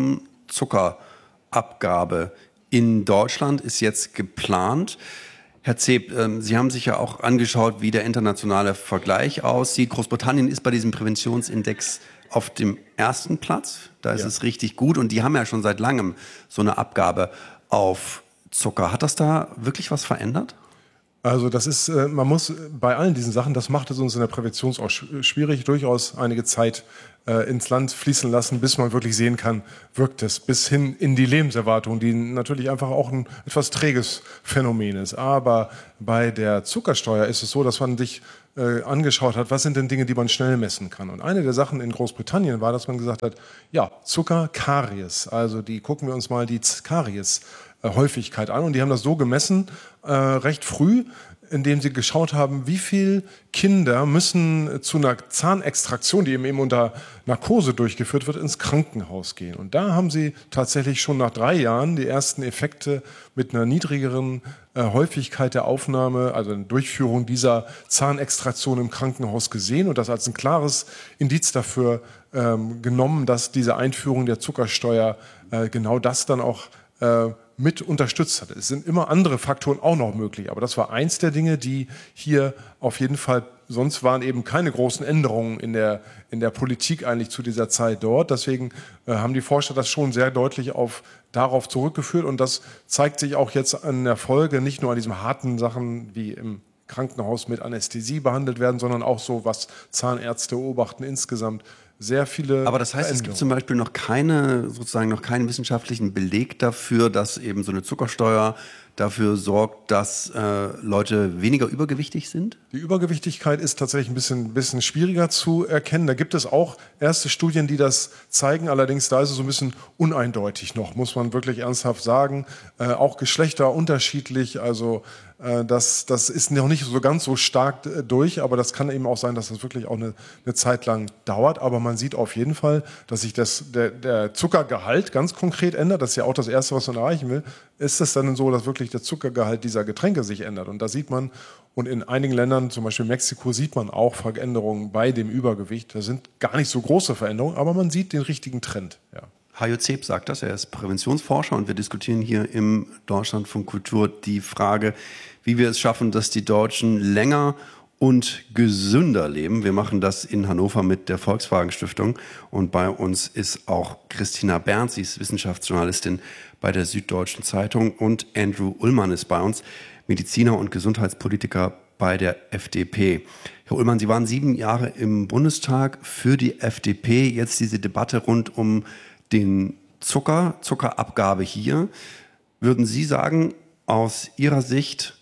Zuckerabgabe in Deutschland ist jetzt geplant. Herr Zeb, Sie haben sich ja auch angeschaut, wie der internationale Vergleich aussieht. Großbritannien ist bei diesem Präventionsindex auf dem ersten Platz. Da ist ja. es richtig gut. Und die haben ja schon seit langem so eine Abgabe auf Zucker. Hat das da wirklich was verändert? Also das ist, man muss bei allen diesen Sachen, das macht es uns in der Prävention auch schwierig, durchaus einige Zeit äh, ins Land fließen lassen, bis man wirklich sehen kann, wirkt es, bis hin in die Lebenserwartung, die natürlich einfach auch ein etwas träges Phänomen ist. Aber bei der Zuckersteuer ist es so, dass man sich äh, angeschaut hat, was sind denn Dinge, die man schnell messen kann. Und eine der Sachen in Großbritannien war, dass man gesagt hat, ja, Zucker, Karies, also die gucken wir uns mal die Karies Häufigkeit an. Und die haben das so gemessen, äh, recht früh, indem sie geschaut haben, wie viele Kinder müssen zu einer Zahnextraktion, die eben, eben unter Narkose durchgeführt wird, ins Krankenhaus gehen. Und da haben sie tatsächlich schon nach drei Jahren die ersten Effekte mit einer niedrigeren äh, Häufigkeit der Aufnahme, also der Durchführung dieser Zahnextraktion im Krankenhaus gesehen und das als ein klares Indiz dafür ähm, genommen, dass diese Einführung der Zuckersteuer äh, genau das dann auch äh, mit unterstützt hat. Es sind immer andere Faktoren auch noch möglich, aber das war eins der Dinge, die hier auf jeden Fall, sonst waren eben keine großen Änderungen in der, in der Politik eigentlich zu dieser Zeit dort. Deswegen äh, haben die Forscher das schon sehr deutlich auf, darauf zurückgeführt und das zeigt sich auch jetzt an der Folge, nicht nur an diesen harten Sachen wie im Krankenhaus mit Anästhesie behandelt werden, sondern auch so, was Zahnärzte beobachten insgesamt. Sehr viele. Aber das heißt, es gibt zum Beispiel noch keine, sozusagen noch keinen wissenschaftlichen Beleg dafür, dass eben so eine Zuckersteuer dafür sorgt, dass äh, Leute weniger übergewichtig sind? Die Übergewichtigkeit ist tatsächlich ein bisschen, bisschen schwieriger zu erkennen. Da gibt es auch erste Studien, die das zeigen. Allerdings da ist es so ein bisschen uneindeutig noch, muss man wirklich ernsthaft sagen. Äh, auch Geschlechter unterschiedlich. Also äh, das, das ist noch nicht so ganz so stark äh, durch. Aber das kann eben auch sein, dass das wirklich auch eine, eine Zeit lang dauert. Aber man sieht auf jeden Fall, dass sich das, der, der Zuckergehalt ganz konkret ändert. Das ist ja auch das Erste, was man erreichen will. Ist es dann so, dass wirklich der Zuckergehalt dieser Getränke sich ändert? Und da sieht man, und in einigen Ländern, zum Beispiel Mexiko, sieht man auch Veränderungen bei dem Übergewicht. Da sind gar nicht so große Veränderungen, aber man sieht den richtigen Trend. Ja. Hajo Zeb sagt das, er ist Präventionsforscher und wir diskutieren hier im Deutschlandfunk Kultur die Frage, wie wir es schaffen, dass die Deutschen länger und gesünder leben. Wir machen das in Hannover mit der Volkswagen Stiftung und bei uns ist auch Christina Berndt, sie ist Wissenschaftsjournalistin bei der Süddeutschen Zeitung und Andrew Ullmann ist bei uns, Mediziner und Gesundheitspolitiker bei der F D P. Herr Ullmann, Sie waren sieben Jahre im Bundestag für die F D P. Jetzt diese Debatte rund um den Zucker, Zuckerabgabe hier. Würden Sie sagen, aus Ihrer Sicht,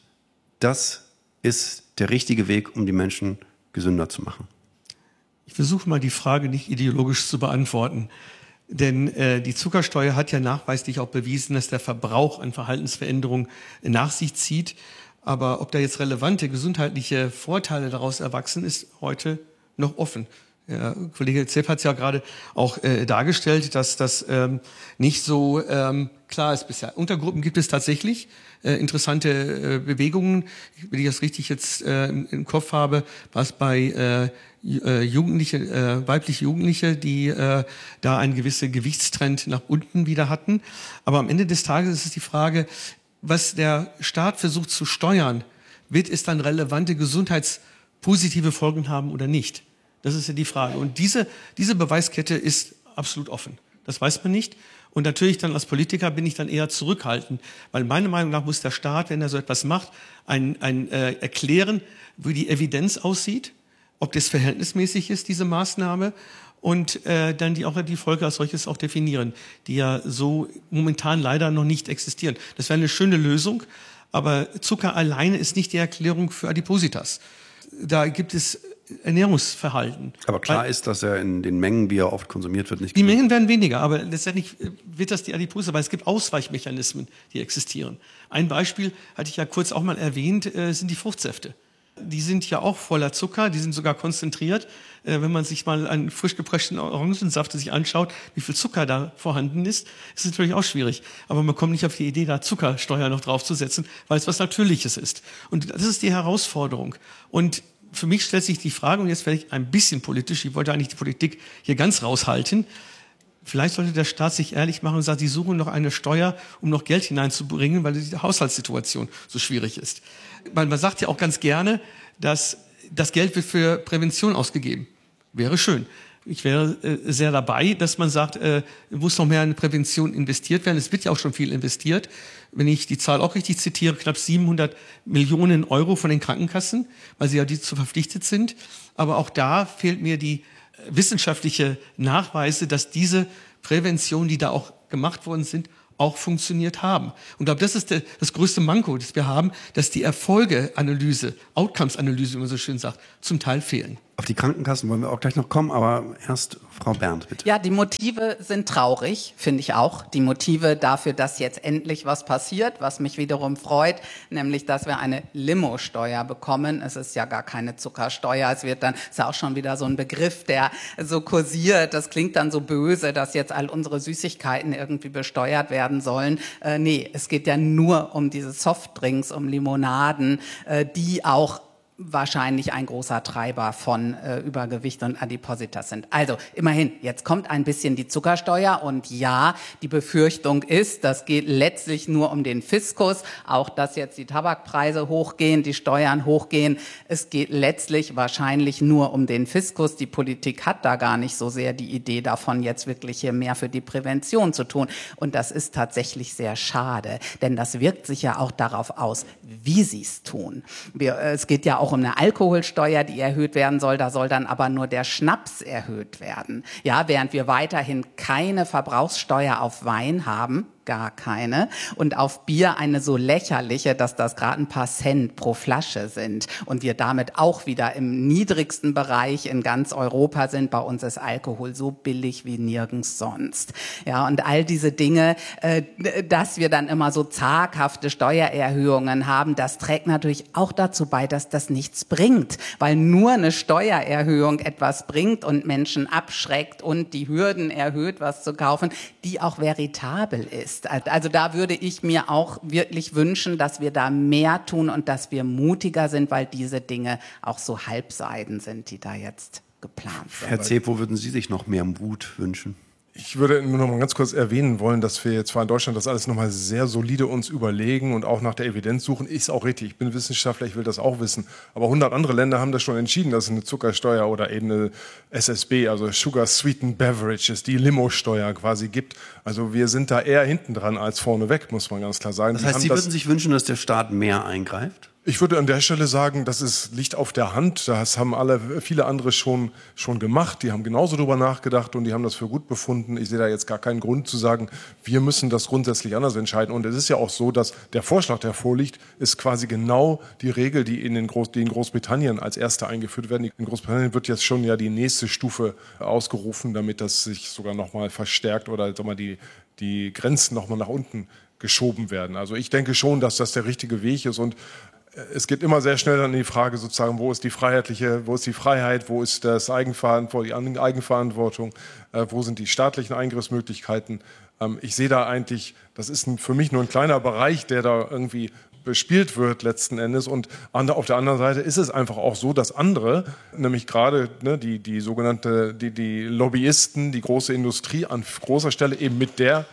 das ist der richtige Weg, um die Menschen gesünder zu machen? Ich versuche mal die Frage nicht ideologisch zu beantworten. Denn äh, die Zuckersteuer hat ja nachweislich auch bewiesen, dass der Verbrauch an Verhaltensveränderungen nach sich zieht. Aber ob da jetzt relevante gesundheitliche Vorteile daraus erwachsen, ist heute noch offen. Der Kollege Zeb hat es ja gerade auch äh, dargestellt, dass das ähm, nicht so ähm, klar ist bisher. Untergruppen gibt es tatsächlich, äh, interessante äh, Bewegungen. Wenn ich das richtig jetzt äh, im, im Kopf habe, was bei äh, Jugendliche, äh, weibliche Jugendliche, die äh, da einen gewissen Gewichtstrend nach unten wieder hatten. Aber am Ende des Tages ist es die Frage, was der Staat versucht zu steuern, wird es dann relevante gesundheitspositive Folgen haben oder nicht? Das ist ja die Frage. Und diese, diese Beweiskette ist absolut offen. Das weiß man nicht. Und natürlich dann als Politiker bin ich dann eher zurückhaltend, weil meiner Meinung nach muss der Staat, wenn er so etwas macht, ein, ein, äh, erklären, wie die Evidenz aussieht, ob das verhältnismäßig ist, diese Maßnahme, und äh, dann die auch die Folge als solches auch definieren, die ja so momentan leider noch nicht existieren. Das wäre eine schöne Lösung, aber Zucker alleine ist nicht die Erklärung für Adipositas. Da gibt es Ernährungsverhalten. Aber klar weil, ist, dass er in den Mengen, wie er oft konsumiert wird, nicht... Die Mengen werden weniger, aber letztendlich wird das die Adipose, weil es gibt Ausweichmechanismen, die existieren. Ein Beispiel, hatte ich ja kurz auch mal erwähnt, äh, sind die Fruchtsäfte. Die sind ja auch voller Zucker, die sind sogar konzentriert. Äh, wenn man sich mal einen frisch gepressten Orangensaft sich anschaut, wie viel Zucker da vorhanden ist, ist es natürlich auch schwierig. Aber man kommt nicht auf die Idee, da Zuckersteuer noch draufzusetzen, weil es was Natürliches ist. Und das ist die Herausforderung. Und für mich stellt sich die Frage, und jetzt werde ich ein bisschen politisch, ich wollte eigentlich die Politik hier ganz raushalten, Vielleicht sollte der Staat sich ehrlich machen und sagen, sie suchen noch eine Steuer, um noch Geld hineinzubringen, weil die Haushaltssituation so schwierig ist. Man, man sagt ja auch ganz gerne, dass das Geld wird für Prävention ausgegeben. Wäre schön. Ich wäre äh, sehr dabei, dass man sagt, äh, muss noch mehr in Prävention investiert werden. Es wird ja auch schon viel investiert. Wenn ich die Zahl auch richtig zitiere, knapp siebenhundert Millionen Euro von den Krankenkassen, weil sie ja dazu verpflichtet sind. Aber auch da fehlt mir die wissenschaftliche Nachweise, dass diese Prävention, die da auch gemacht worden sind, auch funktioniert haben. Und ich glaube, das ist der, das größte Manko, das wir haben, dass die Erfolgeanalyse, Outcomes-Analyse, wie man so schön sagt, zum Teil fehlen. Auf die Krankenkassen wollen wir auch gleich noch kommen, aber erst Frau Berndt, bitte. Ja, die Motive sind traurig, finde ich auch. Die Motive dafür, dass jetzt endlich was passiert, was mich wiederum freut, nämlich, dass wir eine Limo-Steuer bekommen. Es ist ja gar keine Zuckersteuer. Es wird dann, ist ja auch schon wieder so ein Begriff, der so kursiert. Das klingt dann so böse, dass jetzt all unsere Süßigkeiten irgendwie besteuert werden sollen. Äh, nee, es geht ja nur um diese Softdrinks, um Limonaden, äh, die auch wahrscheinlich ein großer Treiber von äh, Übergewicht und Adipositas sind. Also immerhin, jetzt kommt ein bisschen die Zuckersteuer und ja, die Befürchtung ist, das geht letztlich nur um den Fiskus, auch dass jetzt die Tabakpreise hochgehen, die Steuern hochgehen. Es geht letztlich wahrscheinlich nur um den Fiskus. Die Politik hat da gar nicht so sehr die Idee davon, jetzt wirklich hier mehr für die Prävention zu tun. Und das ist tatsächlich sehr schade, denn das wirkt sich ja auch darauf aus, wie sie es tun. Wir, äh, es geht ja auch um eine Alkoholsteuer, die erhöht werden soll. Da soll dann aber nur der Schnaps erhöht werden. Ja, während wir weiterhin keine Verbrauchssteuer auf Wein haben, gar keine, und auf Bier eine so lächerliche, dass das gerade ein paar Cent pro Flasche sind und wir damit auch wieder im niedrigsten Bereich in ganz Europa sind. Bei uns ist Alkohol so billig wie nirgends sonst. Ja, und all diese Dinge, äh, dass wir dann immer so zaghafte Steuererhöhungen haben, das trägt natürlich auch dazu bei, dass das nichts bringt, weil nur eine Steuererhöhung etwas bringt und Menschen abschreckt und die Hürden erhöht, was zu kaufen, die auch veritabel ist. Also da würde ich mir auch wirklich wünschen, dass wir da mehr tun und dass wir mutiger sind, weil diese Dinge auch so Halbseiden sind, die da jetzt geplant sind. Herr Zep, wo würden Sie sich noch mehr Mut wünschen? Ich würde nur noch mal ganz kurz erwähnen wollen, dass wir zwar in Deutschland das alles noch mal sehr solide uns überlegen und auch nach der Evidenz suchen. Ist auch richtig. Ich bin Wissenschaftler, ich will das auch wissen. Aber hundert andere Länder haben das schon entschieden, dass es eine Zuckersteuer oder eben eine S S B, also Sugar Sweetened Beverages, die Limo-Steuer quasi gibt. Also wir sind da eher hinten dran als vorne weg, muss man ganz klar sagen. Das heißt, Sie würden sich wünschen, dass der Staat mehr eingreift? Ich würde an der Stelle sagen, das ist, liegt auf der Hand. Das haben alle, viele andere schon, schon gemacht. Die haben genauso drüber nachgedacht und die haben das für gut befunden. Ich sehe da jetzt gar keinen Grund zu sagen, wir müssen das grundsätzlich anders entscheiden. Und es ist ja auch so, dass der Vorschlag, der vorliegt, ist quasi genau die Regel, die in, den Groß, die in Großbritannien als erste eingeführt werden. In Großbritannien wird jetzt schon ja die nächste Stufe ausgerufen, damit das sich sogar nochmal verstärkt oder sag mal, die, die Grenzen nochmal nach unten geschoben werden. Also ich denke schon, dass das der richtige Weg ist und es geht immer sehr schnell dann in die Frage sozusagen, wo ist die freiheitliche, wo ist die Freiheit, wo ist das Eigenverantwortung, die Eigenverantwortung, äh, wo sind die staatlichen Eingriffsmöglichkeiten. Ähm, ich sehe da eigentlich, das ist ein, für mich nur ein kleiner Bereich, der da irgendwie bespielt wird letzten Endes. Und an der, auf der anderen Seite ist es einfach auch so, dass andere, nämlich gerade ne, die, die sogenannte, die, die Lobbyisten, die große Industrie an großer Stelle eben mit der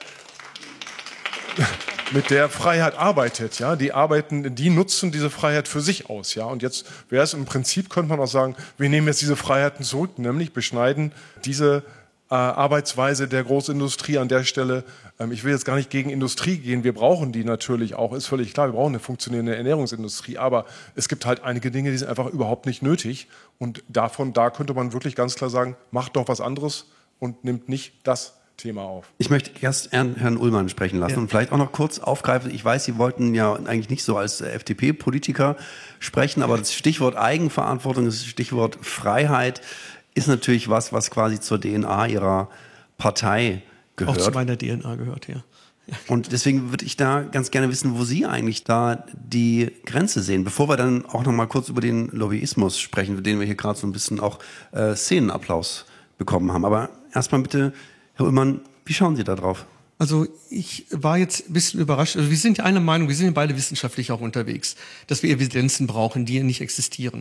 mit der Freiheit arbeitet, ja, die arbeiten, die nutzen diese Freiheit für sich aus, ja, und jetzt wäre es im Prinzip, könnte man auch sagen, wir nehmen jetzt diese Freiheiten zurück, nämlich beschneiden diese äh, Arbeitsweise der Großindustrie an der Stelle. Ähm, ich will jetzt gar nicht gegen Industrie gehen, wir brauchen die natürlich auch, ist völlig klar, wir brauchen eine funktionierende Ernährungsindustrie, aber es gibt halt einige Dinge, die sind einfach überhaupt nicht nötig und davon, da könnte man wirklich ganz klar sagen, macht doch was anderes und nimmt nicht das Thema auf. Ich möchte erst Herrn Ullmann sprechen lassen ja. und vielleicht auch noch kurz aufgreifen. Ich weiß, Sie wollten ja eigentlich nicht so als F D P-Politiker sprechen, aber das Stichwort Eigenverantwortung, das Stichwort Freiheit ist natürlich was, was quasi zur D N A Ihrer Partei gehört. Auch zu meiner D N A gehört, ja. ja. Und deswegen würde ich da ganz gerne wissen, wo Sie eigentlich da die Grenze sehen, bevor wir dann auch noch mal kurz über den Lobbyismus sprechen, für den wir hier gerade so ein bisschen auch äh, Szenenapplaus bekommen haben. Aber erstmal bitte, Herr Ullmann, wie schauen Sie da drauf? Also ich war jetzt ein bisschen überrascht. Also wir sind ja einer Meinung, wir sind ja beide wissenschaftlich auch unterwegs, dass wir Evidenzen brauchen, die ja nicht existieren.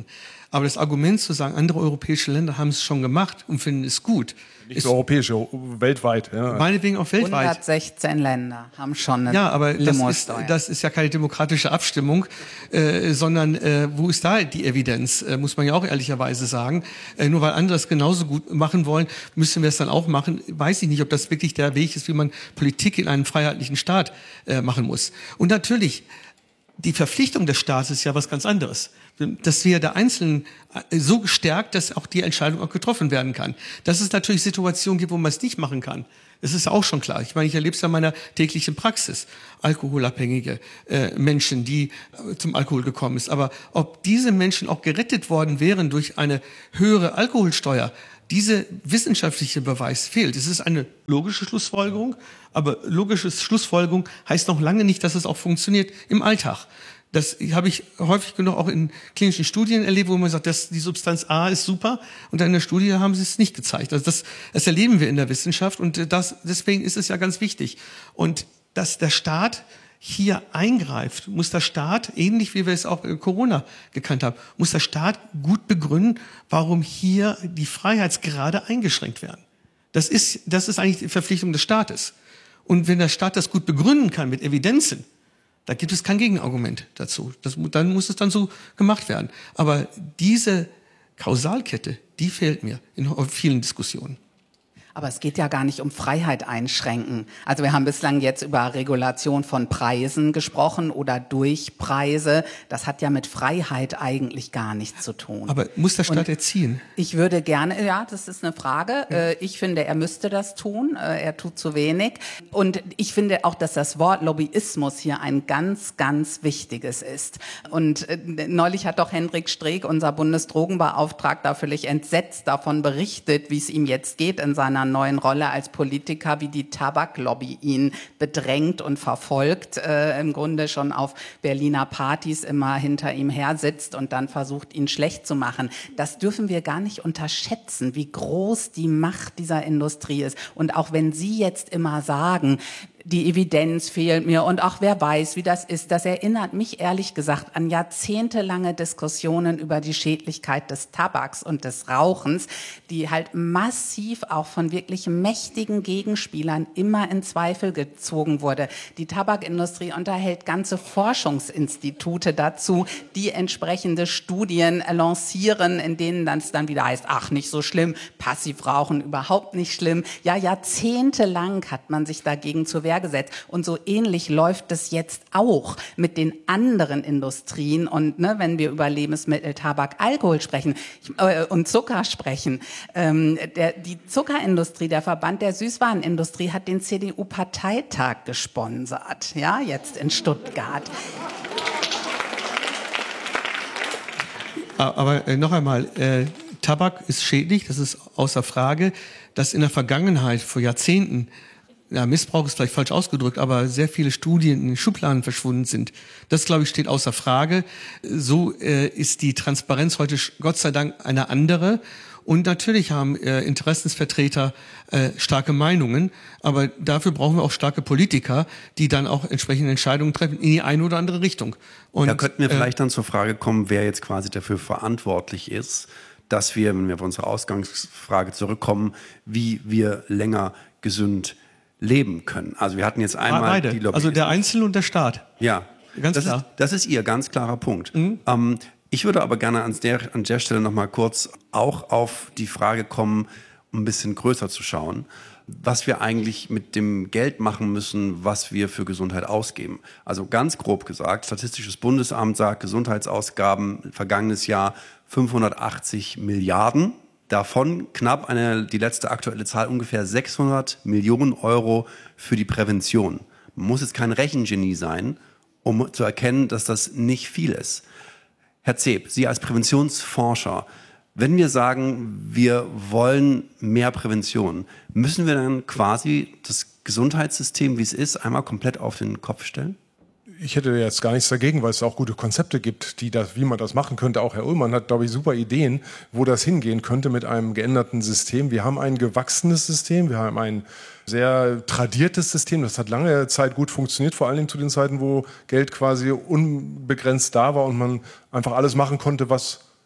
Aber das Argument zu sagen, andere europäische Länder haben es schon gemacht und finden es gut. Nicht so europäische, weltweit. Ja. Meinetwegen auch weltweit. hundertsechzehn Länder haben schon eine Ja, aber das ist, Limo-Steuer. das ist ja keine demokratische Abstimmung, äh, sondern äh, wo ist da die Evidenz, äh, muss man ja auch ehrlicherweise sagen. Äh, nur weil andere es genauso gut machen wollen, müssen wir es dann auch machen. Weiß ich nicht, ob das wirklich der Weg ist, wie man Politik in einem freiheitlichen Staat äh, machen muss. Und natürlich, die Verpflichtung des Staates ist ja was ganz anderes. Dass wir der Einzelnen so gestärkt, dass auch die Entscheidung auch getroffen werden kann. Dass es natürlich Situationen gibt, wo man es nicht machen kann. Das ist auch schon klar. Ich meine, ich erlebe es ja in meiner täglichen Praxis. Alkoholabhängige äh, Menschen, die äh, zum Alkohol gekommen ist. Aber ob diese Menschen auch gerettet worden wären durch eine höhere Alkoholsteuer, diese wissenschaftliche Beweis fehlt. Es ist eine logische Schlussfolgerung, aber logische Schlussfolgerung heißt noch lange nicht, dass es auch funktioniert im Alltag. Das habe ich häufig genug auch in klinischen Studien erlebt, wo man sagt, dass die Substanz A ist super und dann in der Studie haben sie es nicht gezeigt. Also das, das erleben wir in der Wissenschaft und das, deswegen ist es ja ganz wichtig. Und dass der Staat hier eingreift, muss der Staat, ähnlich wie wir es auch in Corona gekannt haben, muss der Staat gut begründen, warum hier die Freiheitsgrade eingeschränkt werden. Das ist, das ist eigentlich die Verpflichtung des Staates. Und wenn der Staat das gut begründen kann mit Evidenzen, da gibt es kein Gegenargument dazu. Das, dann muss es dann so gemacht werden. Aber diese Kausalkette, die fehlt mir in vielen Diskussionen. Aber es geht ja gar nicht um Freiheit einschränken. Also wir haben bislang jetzt über Regulation von Preisen gesprochen oder durch Preise. Das hat ja mit Freiheit eigentlich gar nichts zu tun. Aber muss der Staat Und erziehen? Ich würde gerne, ja, das ist eine Frage. Ja. Ich finde, er müsste das tun. Er tut zu wenig. Und ich finde auch, dass das Wort Lobbyismus hier ein ganz, ganz wichtiges ist. Und neulich hat doch Hendrik Streeck, unser Bundesdrogenbeauftragter, völlig entsetzt davon berichtet, wie es ihm jetzt geht in seiner neuen Rolle als Politiker, wie die Tabaklobby ihn bedrängt und verfolgt, äh, im Grunde schon auf Berliner Partys immer hinter ihm her sitzt und dann versucht, ihn schlecht zu machen. Das dürfen wir gar nicht unterschätzen, wie groß die Macht dieser Industrie ist. Und auch wenn Sie jetzt immer sagen, die Evidenz fehlt mir und auch wer weiß, wie das ist. Das erinnert mich ehrlich gesagt an jahrzehntelange Diskussionen über die Schädlichkeit des Tabaks und des Rauchens, die halt massiv auch von wirklich mächtigen Gegenspielern immer in Zweifel gezogen wurde. Die Tabakindustrie unterhält ganze Forschungsinstitute dazu, die entsprechende Studien lancieren, in denen dann es dann wieder heißt, ach, nicht so schlimm, Passivrauchen überhaupt nicht schlimm. Ja, jahrzehntelang hat man sich dagegen zur Wehr gesetzt. Und so ähnlich läuft es jetzt auch mit den anderen Industrien. Und ne, wenn wir über Lebensmittel, Tabak, Alkohol sprechen äh, und Zucker sprechen, ähm, der, die Zuckerindustrie, der Verband der Süßwarenindustrie hat den C D U-Parteitag gesponsert, ja, jetzt in Stuttgart. Aber äh, noch einmal, äh, Tabak ist schädlich, das ist außer Frage, dass in der Vergangenheit vor Jahrzehnten, ja, Missbrauch ist vielleicht falsch ausgedrückt, aber sehr viele Studien in den Schubladen verschwunden sind. Das, glaube ich, steht außer Frage. So äh, ist die Transparenz heute Gott sei Dank eine andere. Und natürlich haben äh, Interessensvertreter äh, starke Meinungen, aber dafür brauchen wir auch starke Politiker, die dann auch entsprechende Entscheidungen treffen in die eine oder andere Richtung. Und, da könnten wir äh, vielleicht dann zur Frage kommen, wer jetzt quasi dafür verantwortlich ist, dass wir, wenn wir auf unsere Ausgangsfrage zurückkommen, wie wir länger gesund leben können. Also wir hatten jetzt einmal beide. die Lobby. Also der Einzelne und der Staat. Ja, ganz das klar. Ist, das ist Ihr ganz klarer Punkt. Mhm. Ähm, ich würde aber gerne an der, an der Stelle noch mal kurz auch auf die Frage kommen, um ein bisschen größer zu schauen, was wir eigentlich mit dem Geld machen müssen, was wir für Gesundheit ausgeben. Also ganz grob gesagt, Statistisches Bundesamt sagt, Gesundheitsausgaben vergangenes Jahr fünfhundertachtzig Milliarden. Davon knapp eine, die letzte aktuelle Zahl, ungefähr sechshundert Millionen Euro für die Prävention. Man muss jetzt kein Rechengenie sein, um zu erkennen, dass das nicht viel ist. Herr Zeb, Sie als Präventionsforscher, wenn wir sagen, wir wollen mehr Prävention, müssen wir dann quasi das Gesundheitssystem, wie es ist, einmal komplett auf den Kopf stellen? Ich hätte jetzt gar nichts dagegen, weil es auch gute Konzepte gibt, die das, wie man das machen könnte. Auch Herr Ullmann hat, glaube ich, super Ideen, wo das hingehen könnte mit einem geänderten System. Wir haben ein gewachsenes System, wir haben ein sehr tradiertes System. Das hat lange Zeit gut funktioniert, vor allem zu den Zeiten, wo Geld quasi unbegrenzt da war und man einfach alles machen konnte, was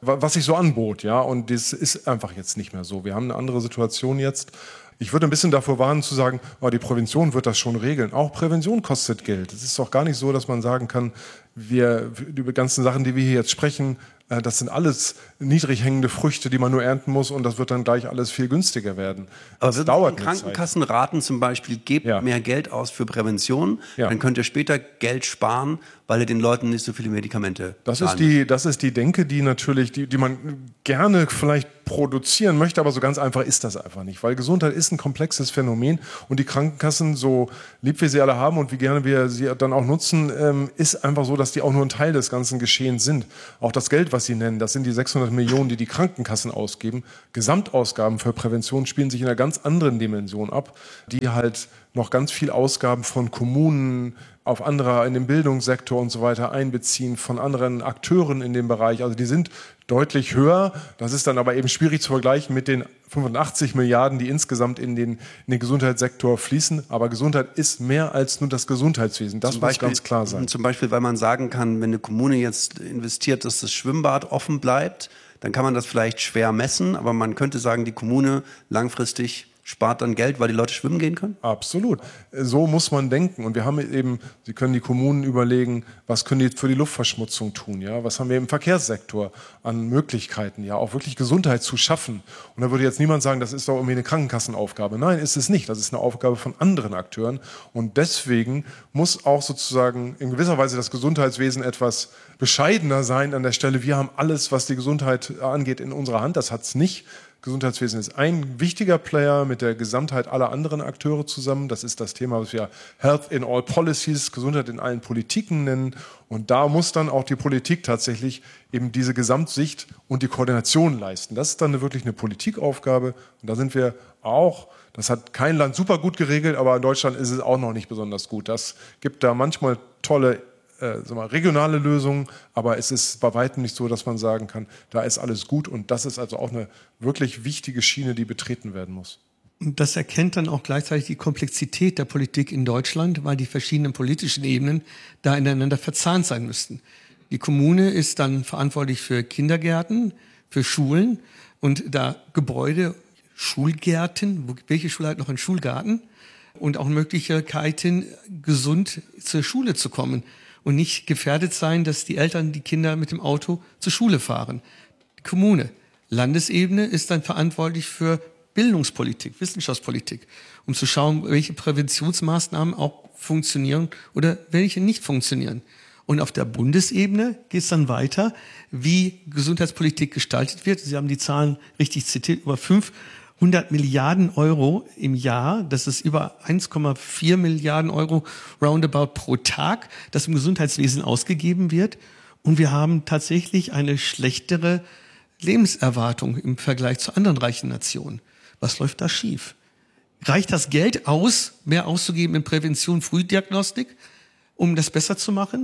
was sich so anbot, ja, und das ist einfach jetzt nicht mehr so. Wir haben eine andere Situation jetzt. Ich würde ein bisschen davor warnen zu sagen, oh, die Prävention wird das schon regeln. Auch Prävention kostet Geld. Es ist doch gar nicht so, dass man sagen kann, wir, die ganzen Sachen, die wir hier jetzt sprechen, das sind alles niedrig hängende Früchte, die man nur ernten muss, und das wird dann gleich alles viel günstiger werden. Aber das dauert die Krankenkassen raten zum Beispiel, gebt ja. mehr Geld aus für Prävention, ja. dann könnt ihr später Geld sparen, weil ihr den Leuten nicht so viele Medikamente das ist die, das ist die Denke, die natürlich, die, die man gerne vielleicht produzieren möchte, aber so ganz einfach ist das einfach nicht, weil Gesundheit ist ein komplexes Phänomen, und die Krankenkassen, so lieb wir sie alle haben und wie gerne wir sie dann auch nutzen, ähm, ist einfach so, dass die auch nur ein Teil des ganzen Geschehens sind. Auch das Geld, was Sie nennen, das sind die sechshundert Millionen, die die Krankenkassen ausgeben. Gesamtausgaben für Prävention spielen sich in einer ganz anderen Dimension ab, die halt noch ganz viel Ausgaben von Kommunen auf andere in dem Bildungssektor und so weiter einbeziehen, von anderen Akteuren in dem Bereich. Also die sind deutlich höher. Das ist dann aber eben schwierig zu vergleichen mit den fünfundachtzig Milliarden, die insgesamt in den, in den Gesundheitssektor fließen. Aber Gesundheit ist mehr als nur das Gesundheitswesen. Das zum muss Beispiel, ganz klar sein. Zum Beispiel, weil man sagen kann, wenn eine Kommune jetzt investiert, dass das Schwimmbad offen bleibt, dann kann man das vielleicht schwer messen, aber man könnte sagen, die Kommune langfristig spart dann Geld, weil die Leute schwimmen gehen können? Absolut. So muss man denken. Und wir haben eben, Sie können die Kommunen überlegen, was können die für die Luftverschmutzung tun? Ja? Was haben wir im Verkehrssektor an Möglichkeiten, ja, auch wirklich Gesundheit zu schaffen? Und da würde jetzt niemand sagen, das ist doch irgendwie eine Krankenkassenaufgabe. Nein, ist es nicht. Das ist eine Aufgabe von anderen Akteuren. Und deswegen muss auch sozusagen in gewisser Weise das Gesundheitswesen etwas bescheidener sein an der Stelle. Wir haben alles, was die Gesundheit angeht, in unserer Hand. Das hat es nicht. Gesundheitswesen ist ein wichtiger Player mit der Gesamtheit aller anderen Akteure zusammen. Das ist das Thema, was wir Health in all Policies, Gesundheit in allen Politiken nennen. Und da muss dann auch die Politik tatsächlich eben diese Gesamtsicht und die Koordination leisten. Das ist dann wirklich eine Politikaufgabe. Und da sind wir auch, das hat kein Land super gut geregelt, aber in Deutschland ist es auch noch nicht besonders gut. Das gibt da manchmal tolle Äh, sagen wir, regionale Lösungen, aber es ist bei weitem nicht so, dass man sagen kann, da ist alles gut, und das ist also auch eine wirklich wichtige Schiene, die betreten werden muss. Und das erkennt dann auch gleichzeitig die Komplexität der Politik in Deutschland, weil die verschiedenen politischen Ebenen da ineinander verzahnt sein müssten. Die Kommune ist dann verantwortlich für Kindergärten, für Schulen und da Gebäude, Schulgärten, welche Schule hat noch einen Schulgarten, und auch Möglichkeiten, gesund zur Schule zu kommen und nicht gefährdet sein, dass die Eltern die Kinder mit dem Auto zur Schule fahren. Die Kommune, Landesebene ist dann verantwortlich für Bildungspolitik, Wissenschaftspolitik, um zu schauen, welche Präventionsmaßnahmen auch funktionieren oder welche nicht funktionieren. Und auf der Bundesebene geht es dann weiter, wie Gesundheitspolitik gestaltet wird. Sie haben die Zahlen richtig zitiert, über fünfhundert Milliarden Euro im Jahr. Das ist über eins Komma vier Milliarden Euro roundabout pro Tag, das im Gesundheitswesen ausgegeben wird. Und wir haben tatsächlich eine schlechtere Lebenserwartung im Vergleich zu anderen reichen Nationen. Was läuft da schief? Reicht das Geld aus, mehr auszugeben in Prävention, Frühdiagnostik, um das besser zu machen?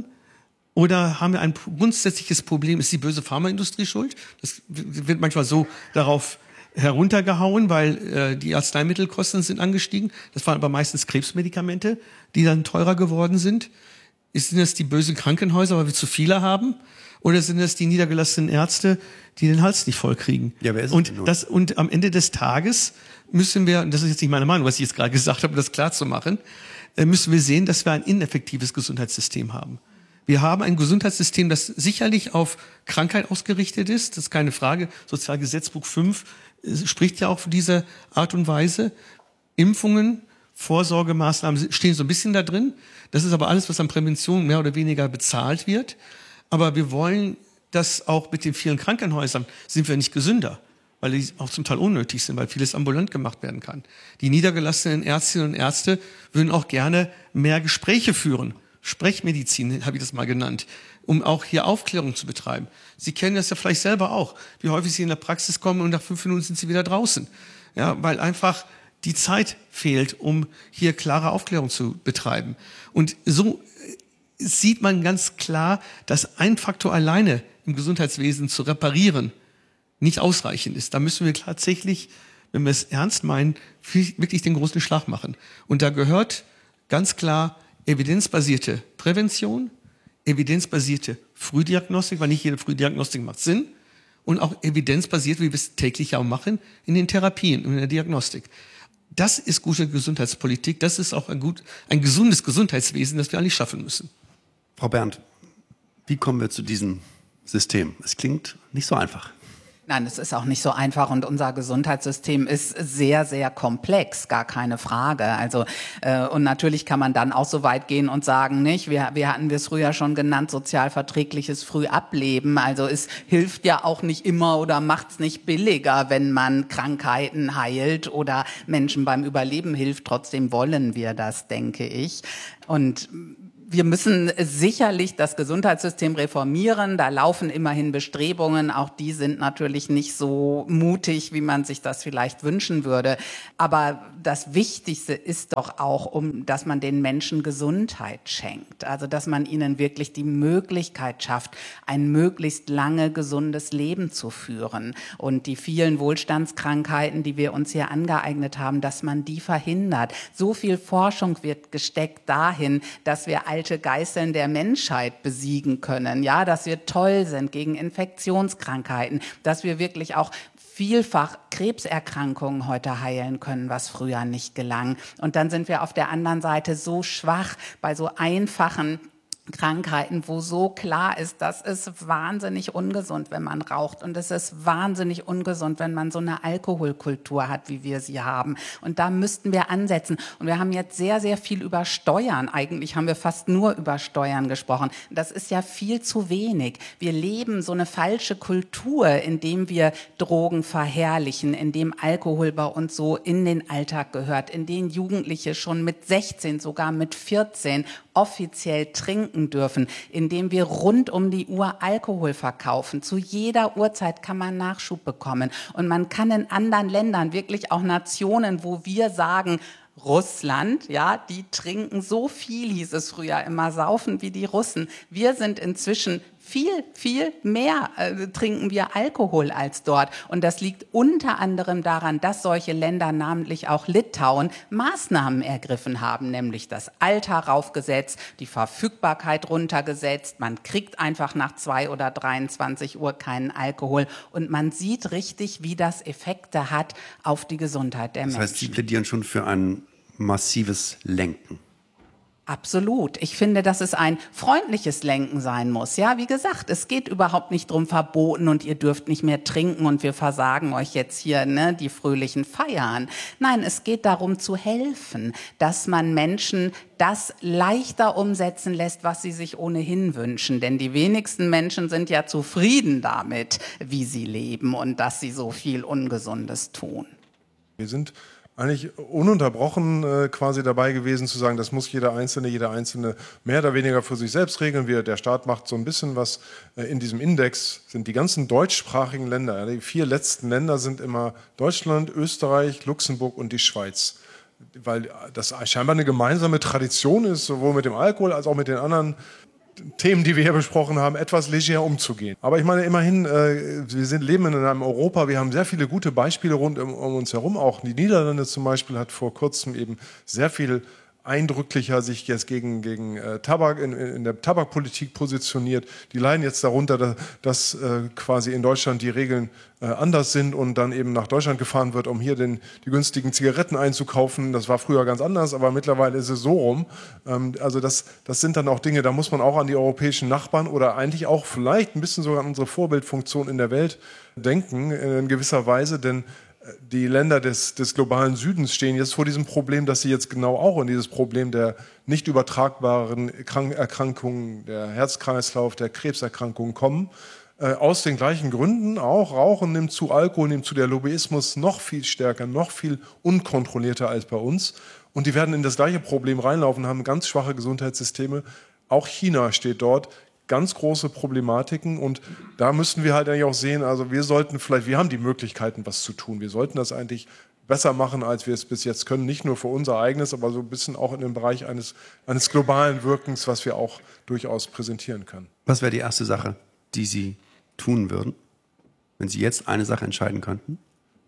Oder haben wir ein grundsätzliches Problem? Ist die böse Pharmaindustrie schuld? Das wird manchmal so darauf heruntergehauen, weil äh, die Arzneimittelkosten sind angestiegen. Das waren aber meistens Krebsmedikamente, die dann teurer geworden sind. Sind das die bösen Krankenhäuser, weil wir zu viele haben? Oder sind das die niedergelassenen Ärzte, die den Hals nicht voll kriegen? Ja, wer ist und, es denn das, und am Ende des Tages müssen wir, und das ist jetzt nicht meine Meinung, was ich jetzt gerade gesagt habe, um das klar zu machen, äh, müssen wir sehen, dass wir ein ineffektives Gesundheitssystem haben. Wir haben ein Gesundheitssystem, das sicherlich auf Krankheit ausgerichtet ist. Das ist keine Frage. Sozialgesetzbuch fünf spricht ja auch für diese Art und Weise. Impfungen, Vorsorgemaßnahmen stehen so ein bisschen da drin. Das ist aber alles, was an Prävention mehr oder weniger bezahlt wird. Aber wir wollen, dass auch mit den vielen Krankenhäusern sind wir nicht gesünder, weil die auch zum Teil unnötig sind, weil vieles ambulant gemacht werden kann. Die niedergelassenen Ärztinnen und Ärzte würden auch gerne mehr Gespräche führen. Sprechmedizin habe ich das mal genannt, um auch hier Aufklärung zu betreiben. Sie kennen das ja vielleicht selber auch, wie häufig Sie in der Praxis kommen und nach fünf Minuten sind Sie wieder draußen. Ja, weil einfach die Zeit fehlt, um hier klare Aufklärung zu betreiben. Und so sieht man ganz klar, dass ein Faktor alleine im Gesundheitswesen zu reparieren nicht ausreichend ist. Da müssen wir tatsächlich, wenn wir es ernst meinen, wirklich den großen Schlag machen. Und da gehört ganz klar evidenzbasierte Prävention, evidenzbasierte Frühdiagnostik, weil nicht jede Frühdiagnostik macht Sinn, und auch evidenzbasiert, wie wir es täglich auch machen, in den Therapien, in der Diagnostik. Das ist gute Gesundheitspolitik, das ist auch ein, gut, ein gesundes Gesundheitswesen, das wir eigentlich schaffen müssen. Frau Berndt, wie kommen wir zu diesem System? Es klingt nicht so einfach. Nein, es ist auch nicht so einfach und unser Gesundheitssystem ist sehr, sehr komplex, gar keine Frage. Also äh, und natürlich kann man dann auch so weit gehen und sagen, nicht, wir, wir hatten wir es früher schon genannt, sozialverträgliches Frühableben. Also es hilft ja auch nicht immer oder macht es nicht billiger, wenn man Krankheiten heilt oder Menschen beim Überleben hilft. Trotzdem wollen wir das, denke ich. Und wir müssen sicherlich das Gesundheitssystem reformieren. Da laufen immerhin Bestrebungen. Auch die sind natürlich nicht so mutig, wie man sich das vielleicht wünschen würde. Aber das Wichtigste ist doch auch, um, dass man den Menschen Gesundheit schenkt. Also, dass man ihnen wirklich die Möglichkeit schafft, ein möglichst lange gesundes Leben zu führen. Und die vielen Wohlstandskrankheiten, die wir uns hier angeeignet haben, dass man die verhindert. So viel Forschung wird gesteckt dahin, dass wir alte Geißeln der Menschheit besiegen können, ja, dass wir toll sind gegen Infektionskrankheiten, dass wir wirklich auch vielfach Krebserkrankungen heute heilen können, was früher nicht gelang. Und dann sind wir auf der anderen Seite so schwach bei so einfachen Krankheiten, wo so klar ist, das ist wahnsinnig ungesund, wenn man raucht, und es ist wahnsinnig ungesund, wenn man so eine Alkoholkultur hat, wie wir sie haben. Und da müssten wir ansetzen. Und wir haben jetzt sehr, sehr viel über Steuern. Eigentlich haben wir fast nur über Steuern gesprochen. Das ist ja viel zu wenig. Wir leben so eine falsche Kultur, indem wir Drogen verherrlichen, indem Alkohol bei uns so in den Alltag gehört, in den Jugendliche schon mit sechzehn, sogar mit vierzehn offiziell trinken dürfen, indem wir rund um die Uhr Alkohol verkaufen. Zu jeder Uhrzeit kann man Nachschub bekommen. Und man kann in anderen Ländern, wirklich auch Nationen, wo wir sagen, Russland, ja, die trinken so viel, hieß es früher immer, saufen wie die Russen. Wir sind inzwischen viel, viel mehr äh, trinken wir Alkohol als dort. Und das liegt unter anderem daran, dass solche Länder, namentlich auch Litauen, Maßnahmen ergriffen haben, nämlich das Alter raufgesetzt, die Verfügbarkeit runtergesetzt. Man kriegt einfach nach zwei oder dreiundzwanzig Uhr keinen Alkohol. Und man sieht richtig, wie das Effekte hat auf die Gesundheit der Menschen. Das heißt, Sie plädieren schon für ein massives Lenken. Absolut. Ich finde, dass es ein freundliches Lenken sein muss. Ja, wie gesagt, es geht überhaupt nicht drum verboten und ihr dürft nicht mehr trinken und wir versagen euch jetzt hier, ne, die fröhlichen Feiern. Nein, es geht darum zu helfen, dass man Menschen das leichter umsetzen lässt, was sie sich ohnehin wünschen. Denn die wenigsten Menschen sind ja zufrieden damit, wie sie leben und dass sie so viel Ungesundes tun. Wir sind eigentlich ununterbrochen äh, quasi dabei gewesen zu sagen, das muss jeder Einzelne, jeder Einzelne mehr oder weniger für sich selbst regeln. Wir, der Staat macht so ein bisschen was. Äh, in diesem Index sind die ganzen deutschsprachigen Länder. Ja, die vier letzten Länder sind immer Deutschland, Österreich, Luxemburg und die Schweiz. Weil das scheinbar eine gemeinsame Tradition ist, sowohl mit dem Alkohol als auch mit den anderen Themen, die wir hier besprochen haben, etwas leger umzugehen. Aber ich meine, immerhin, äh, wir sind, leben in einem Europa, wir haben sehr viele gute Beispiele rund um, um uns herum. Auch die Niederlande zum Beispiel hat vor kurzem eben sehr viel eindrücklicher sich jetzt gegen, gegen äh, Tabak in, in der Tabakpolitik positioniert. Die leiden jetzt darunter, dass, dass äh, quasi in Deutschland die Regeln äh, anders sind und dann eben nach Deutschland gefahren wird, um hier den, die günstigen Zigaretten einzukaufen. Das war früher ganz anders, aber mittlerweile ist es so rum. Ähm, also das, das sind dann auch Dinge, da muss man auch an die europäischen Nachbarn oder eigentlich auch vielleicht ein bisschen sogar an unsere Vorbildfunktion in der Welt denken, in gewisser Weise, denn die Länder des, des globalen Südens stehen jetzt vor diesem Problem, dass sie jetzt genau auch in dieses Problem der nicht übertragbaren Erkrankungen, der Herzkreislauf, der Krebserkrankungen kommen. Äh, aus den gleichen Gründen auch. Rauchen nimmt zu, Alkohol nimmt zu, der Lobbyismus noch viel stärker, noch viel unkontrollierter als bei uns. Und die werden in das gleiche Problem reinlaufen, haben ganz schwache Gesundheitssysteme. Auch China steht dort. Ganz große Problematiken und da müssen wir halt eigentlich auch sehen, also wir sollten vielleicht, wir haben die Möglichkeiten, was zu tun. Wir sollten das eigentlich besser machen, als wir es bis jetzt können. Nicht nur für unser eigenes, aber so ein bisschen auch in dem Bereich eines, eines globalen Wirkens, was wir auch durchaus präsentieren können. Was wäre die erste Sache, die Sie tun würden, wenn Sie jetzt eine Sache entscheiden könnten?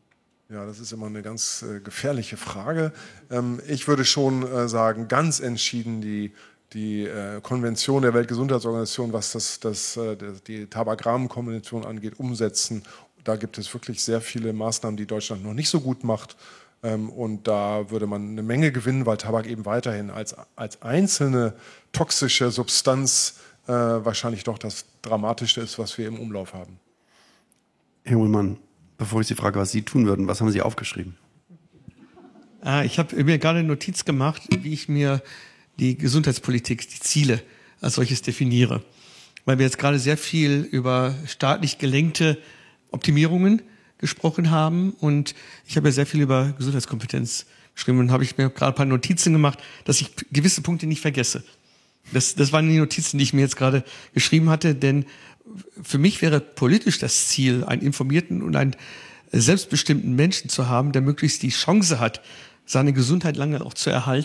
Ja, das ist immer eine ganz äh, gefährliche Frage. Ähm, ich würde schon äh, sagen, ganz entschieden die die äh, Konvention der Weltgesundheitsorganisation, was das, das, äh, die Tabakrahmenkonvention angeht, umsetzen. Da gibt es wirklich sehr viele Maßnahmen, die Deutschland noch nicht so gut macht. Ähm, und da würde man eine Menge gewinnen, weil Tabak eben weiterhin als, als einzelne toxische Substanz äh, wahrscheinlich doch das Dramatischste ist, was wir im Umlauf haben. Herr Uhlmann, bevor ich Sie frage, was Sie tun würden, was haben Sie aufgeschrieben? Ah, ich habe mir gerade eine Notiz gemacht, wie ich mir die Gesundheitspolitik, die Ziele als solches definiere. Weil wir jetzt gerade sehr viel über staatlich gelenkte Optimierungen gesprochen haben und ich habe ja sehr viel über Gesundheitskompetenz geschrieben und habe ich mir gerade ein paar Notizen gemacht, dass ich gewisse Punkte nicht vergesse. Das, das waren die Notizen, die ich mir jetzt gerade geschrieben hatte, denn für mich wäre politisch das Ziel, einen informierten und einen selbstbestimmten Menschen zu haben, der möglichst die Chance hat, seine Gesundheit lange auch zu erhalten.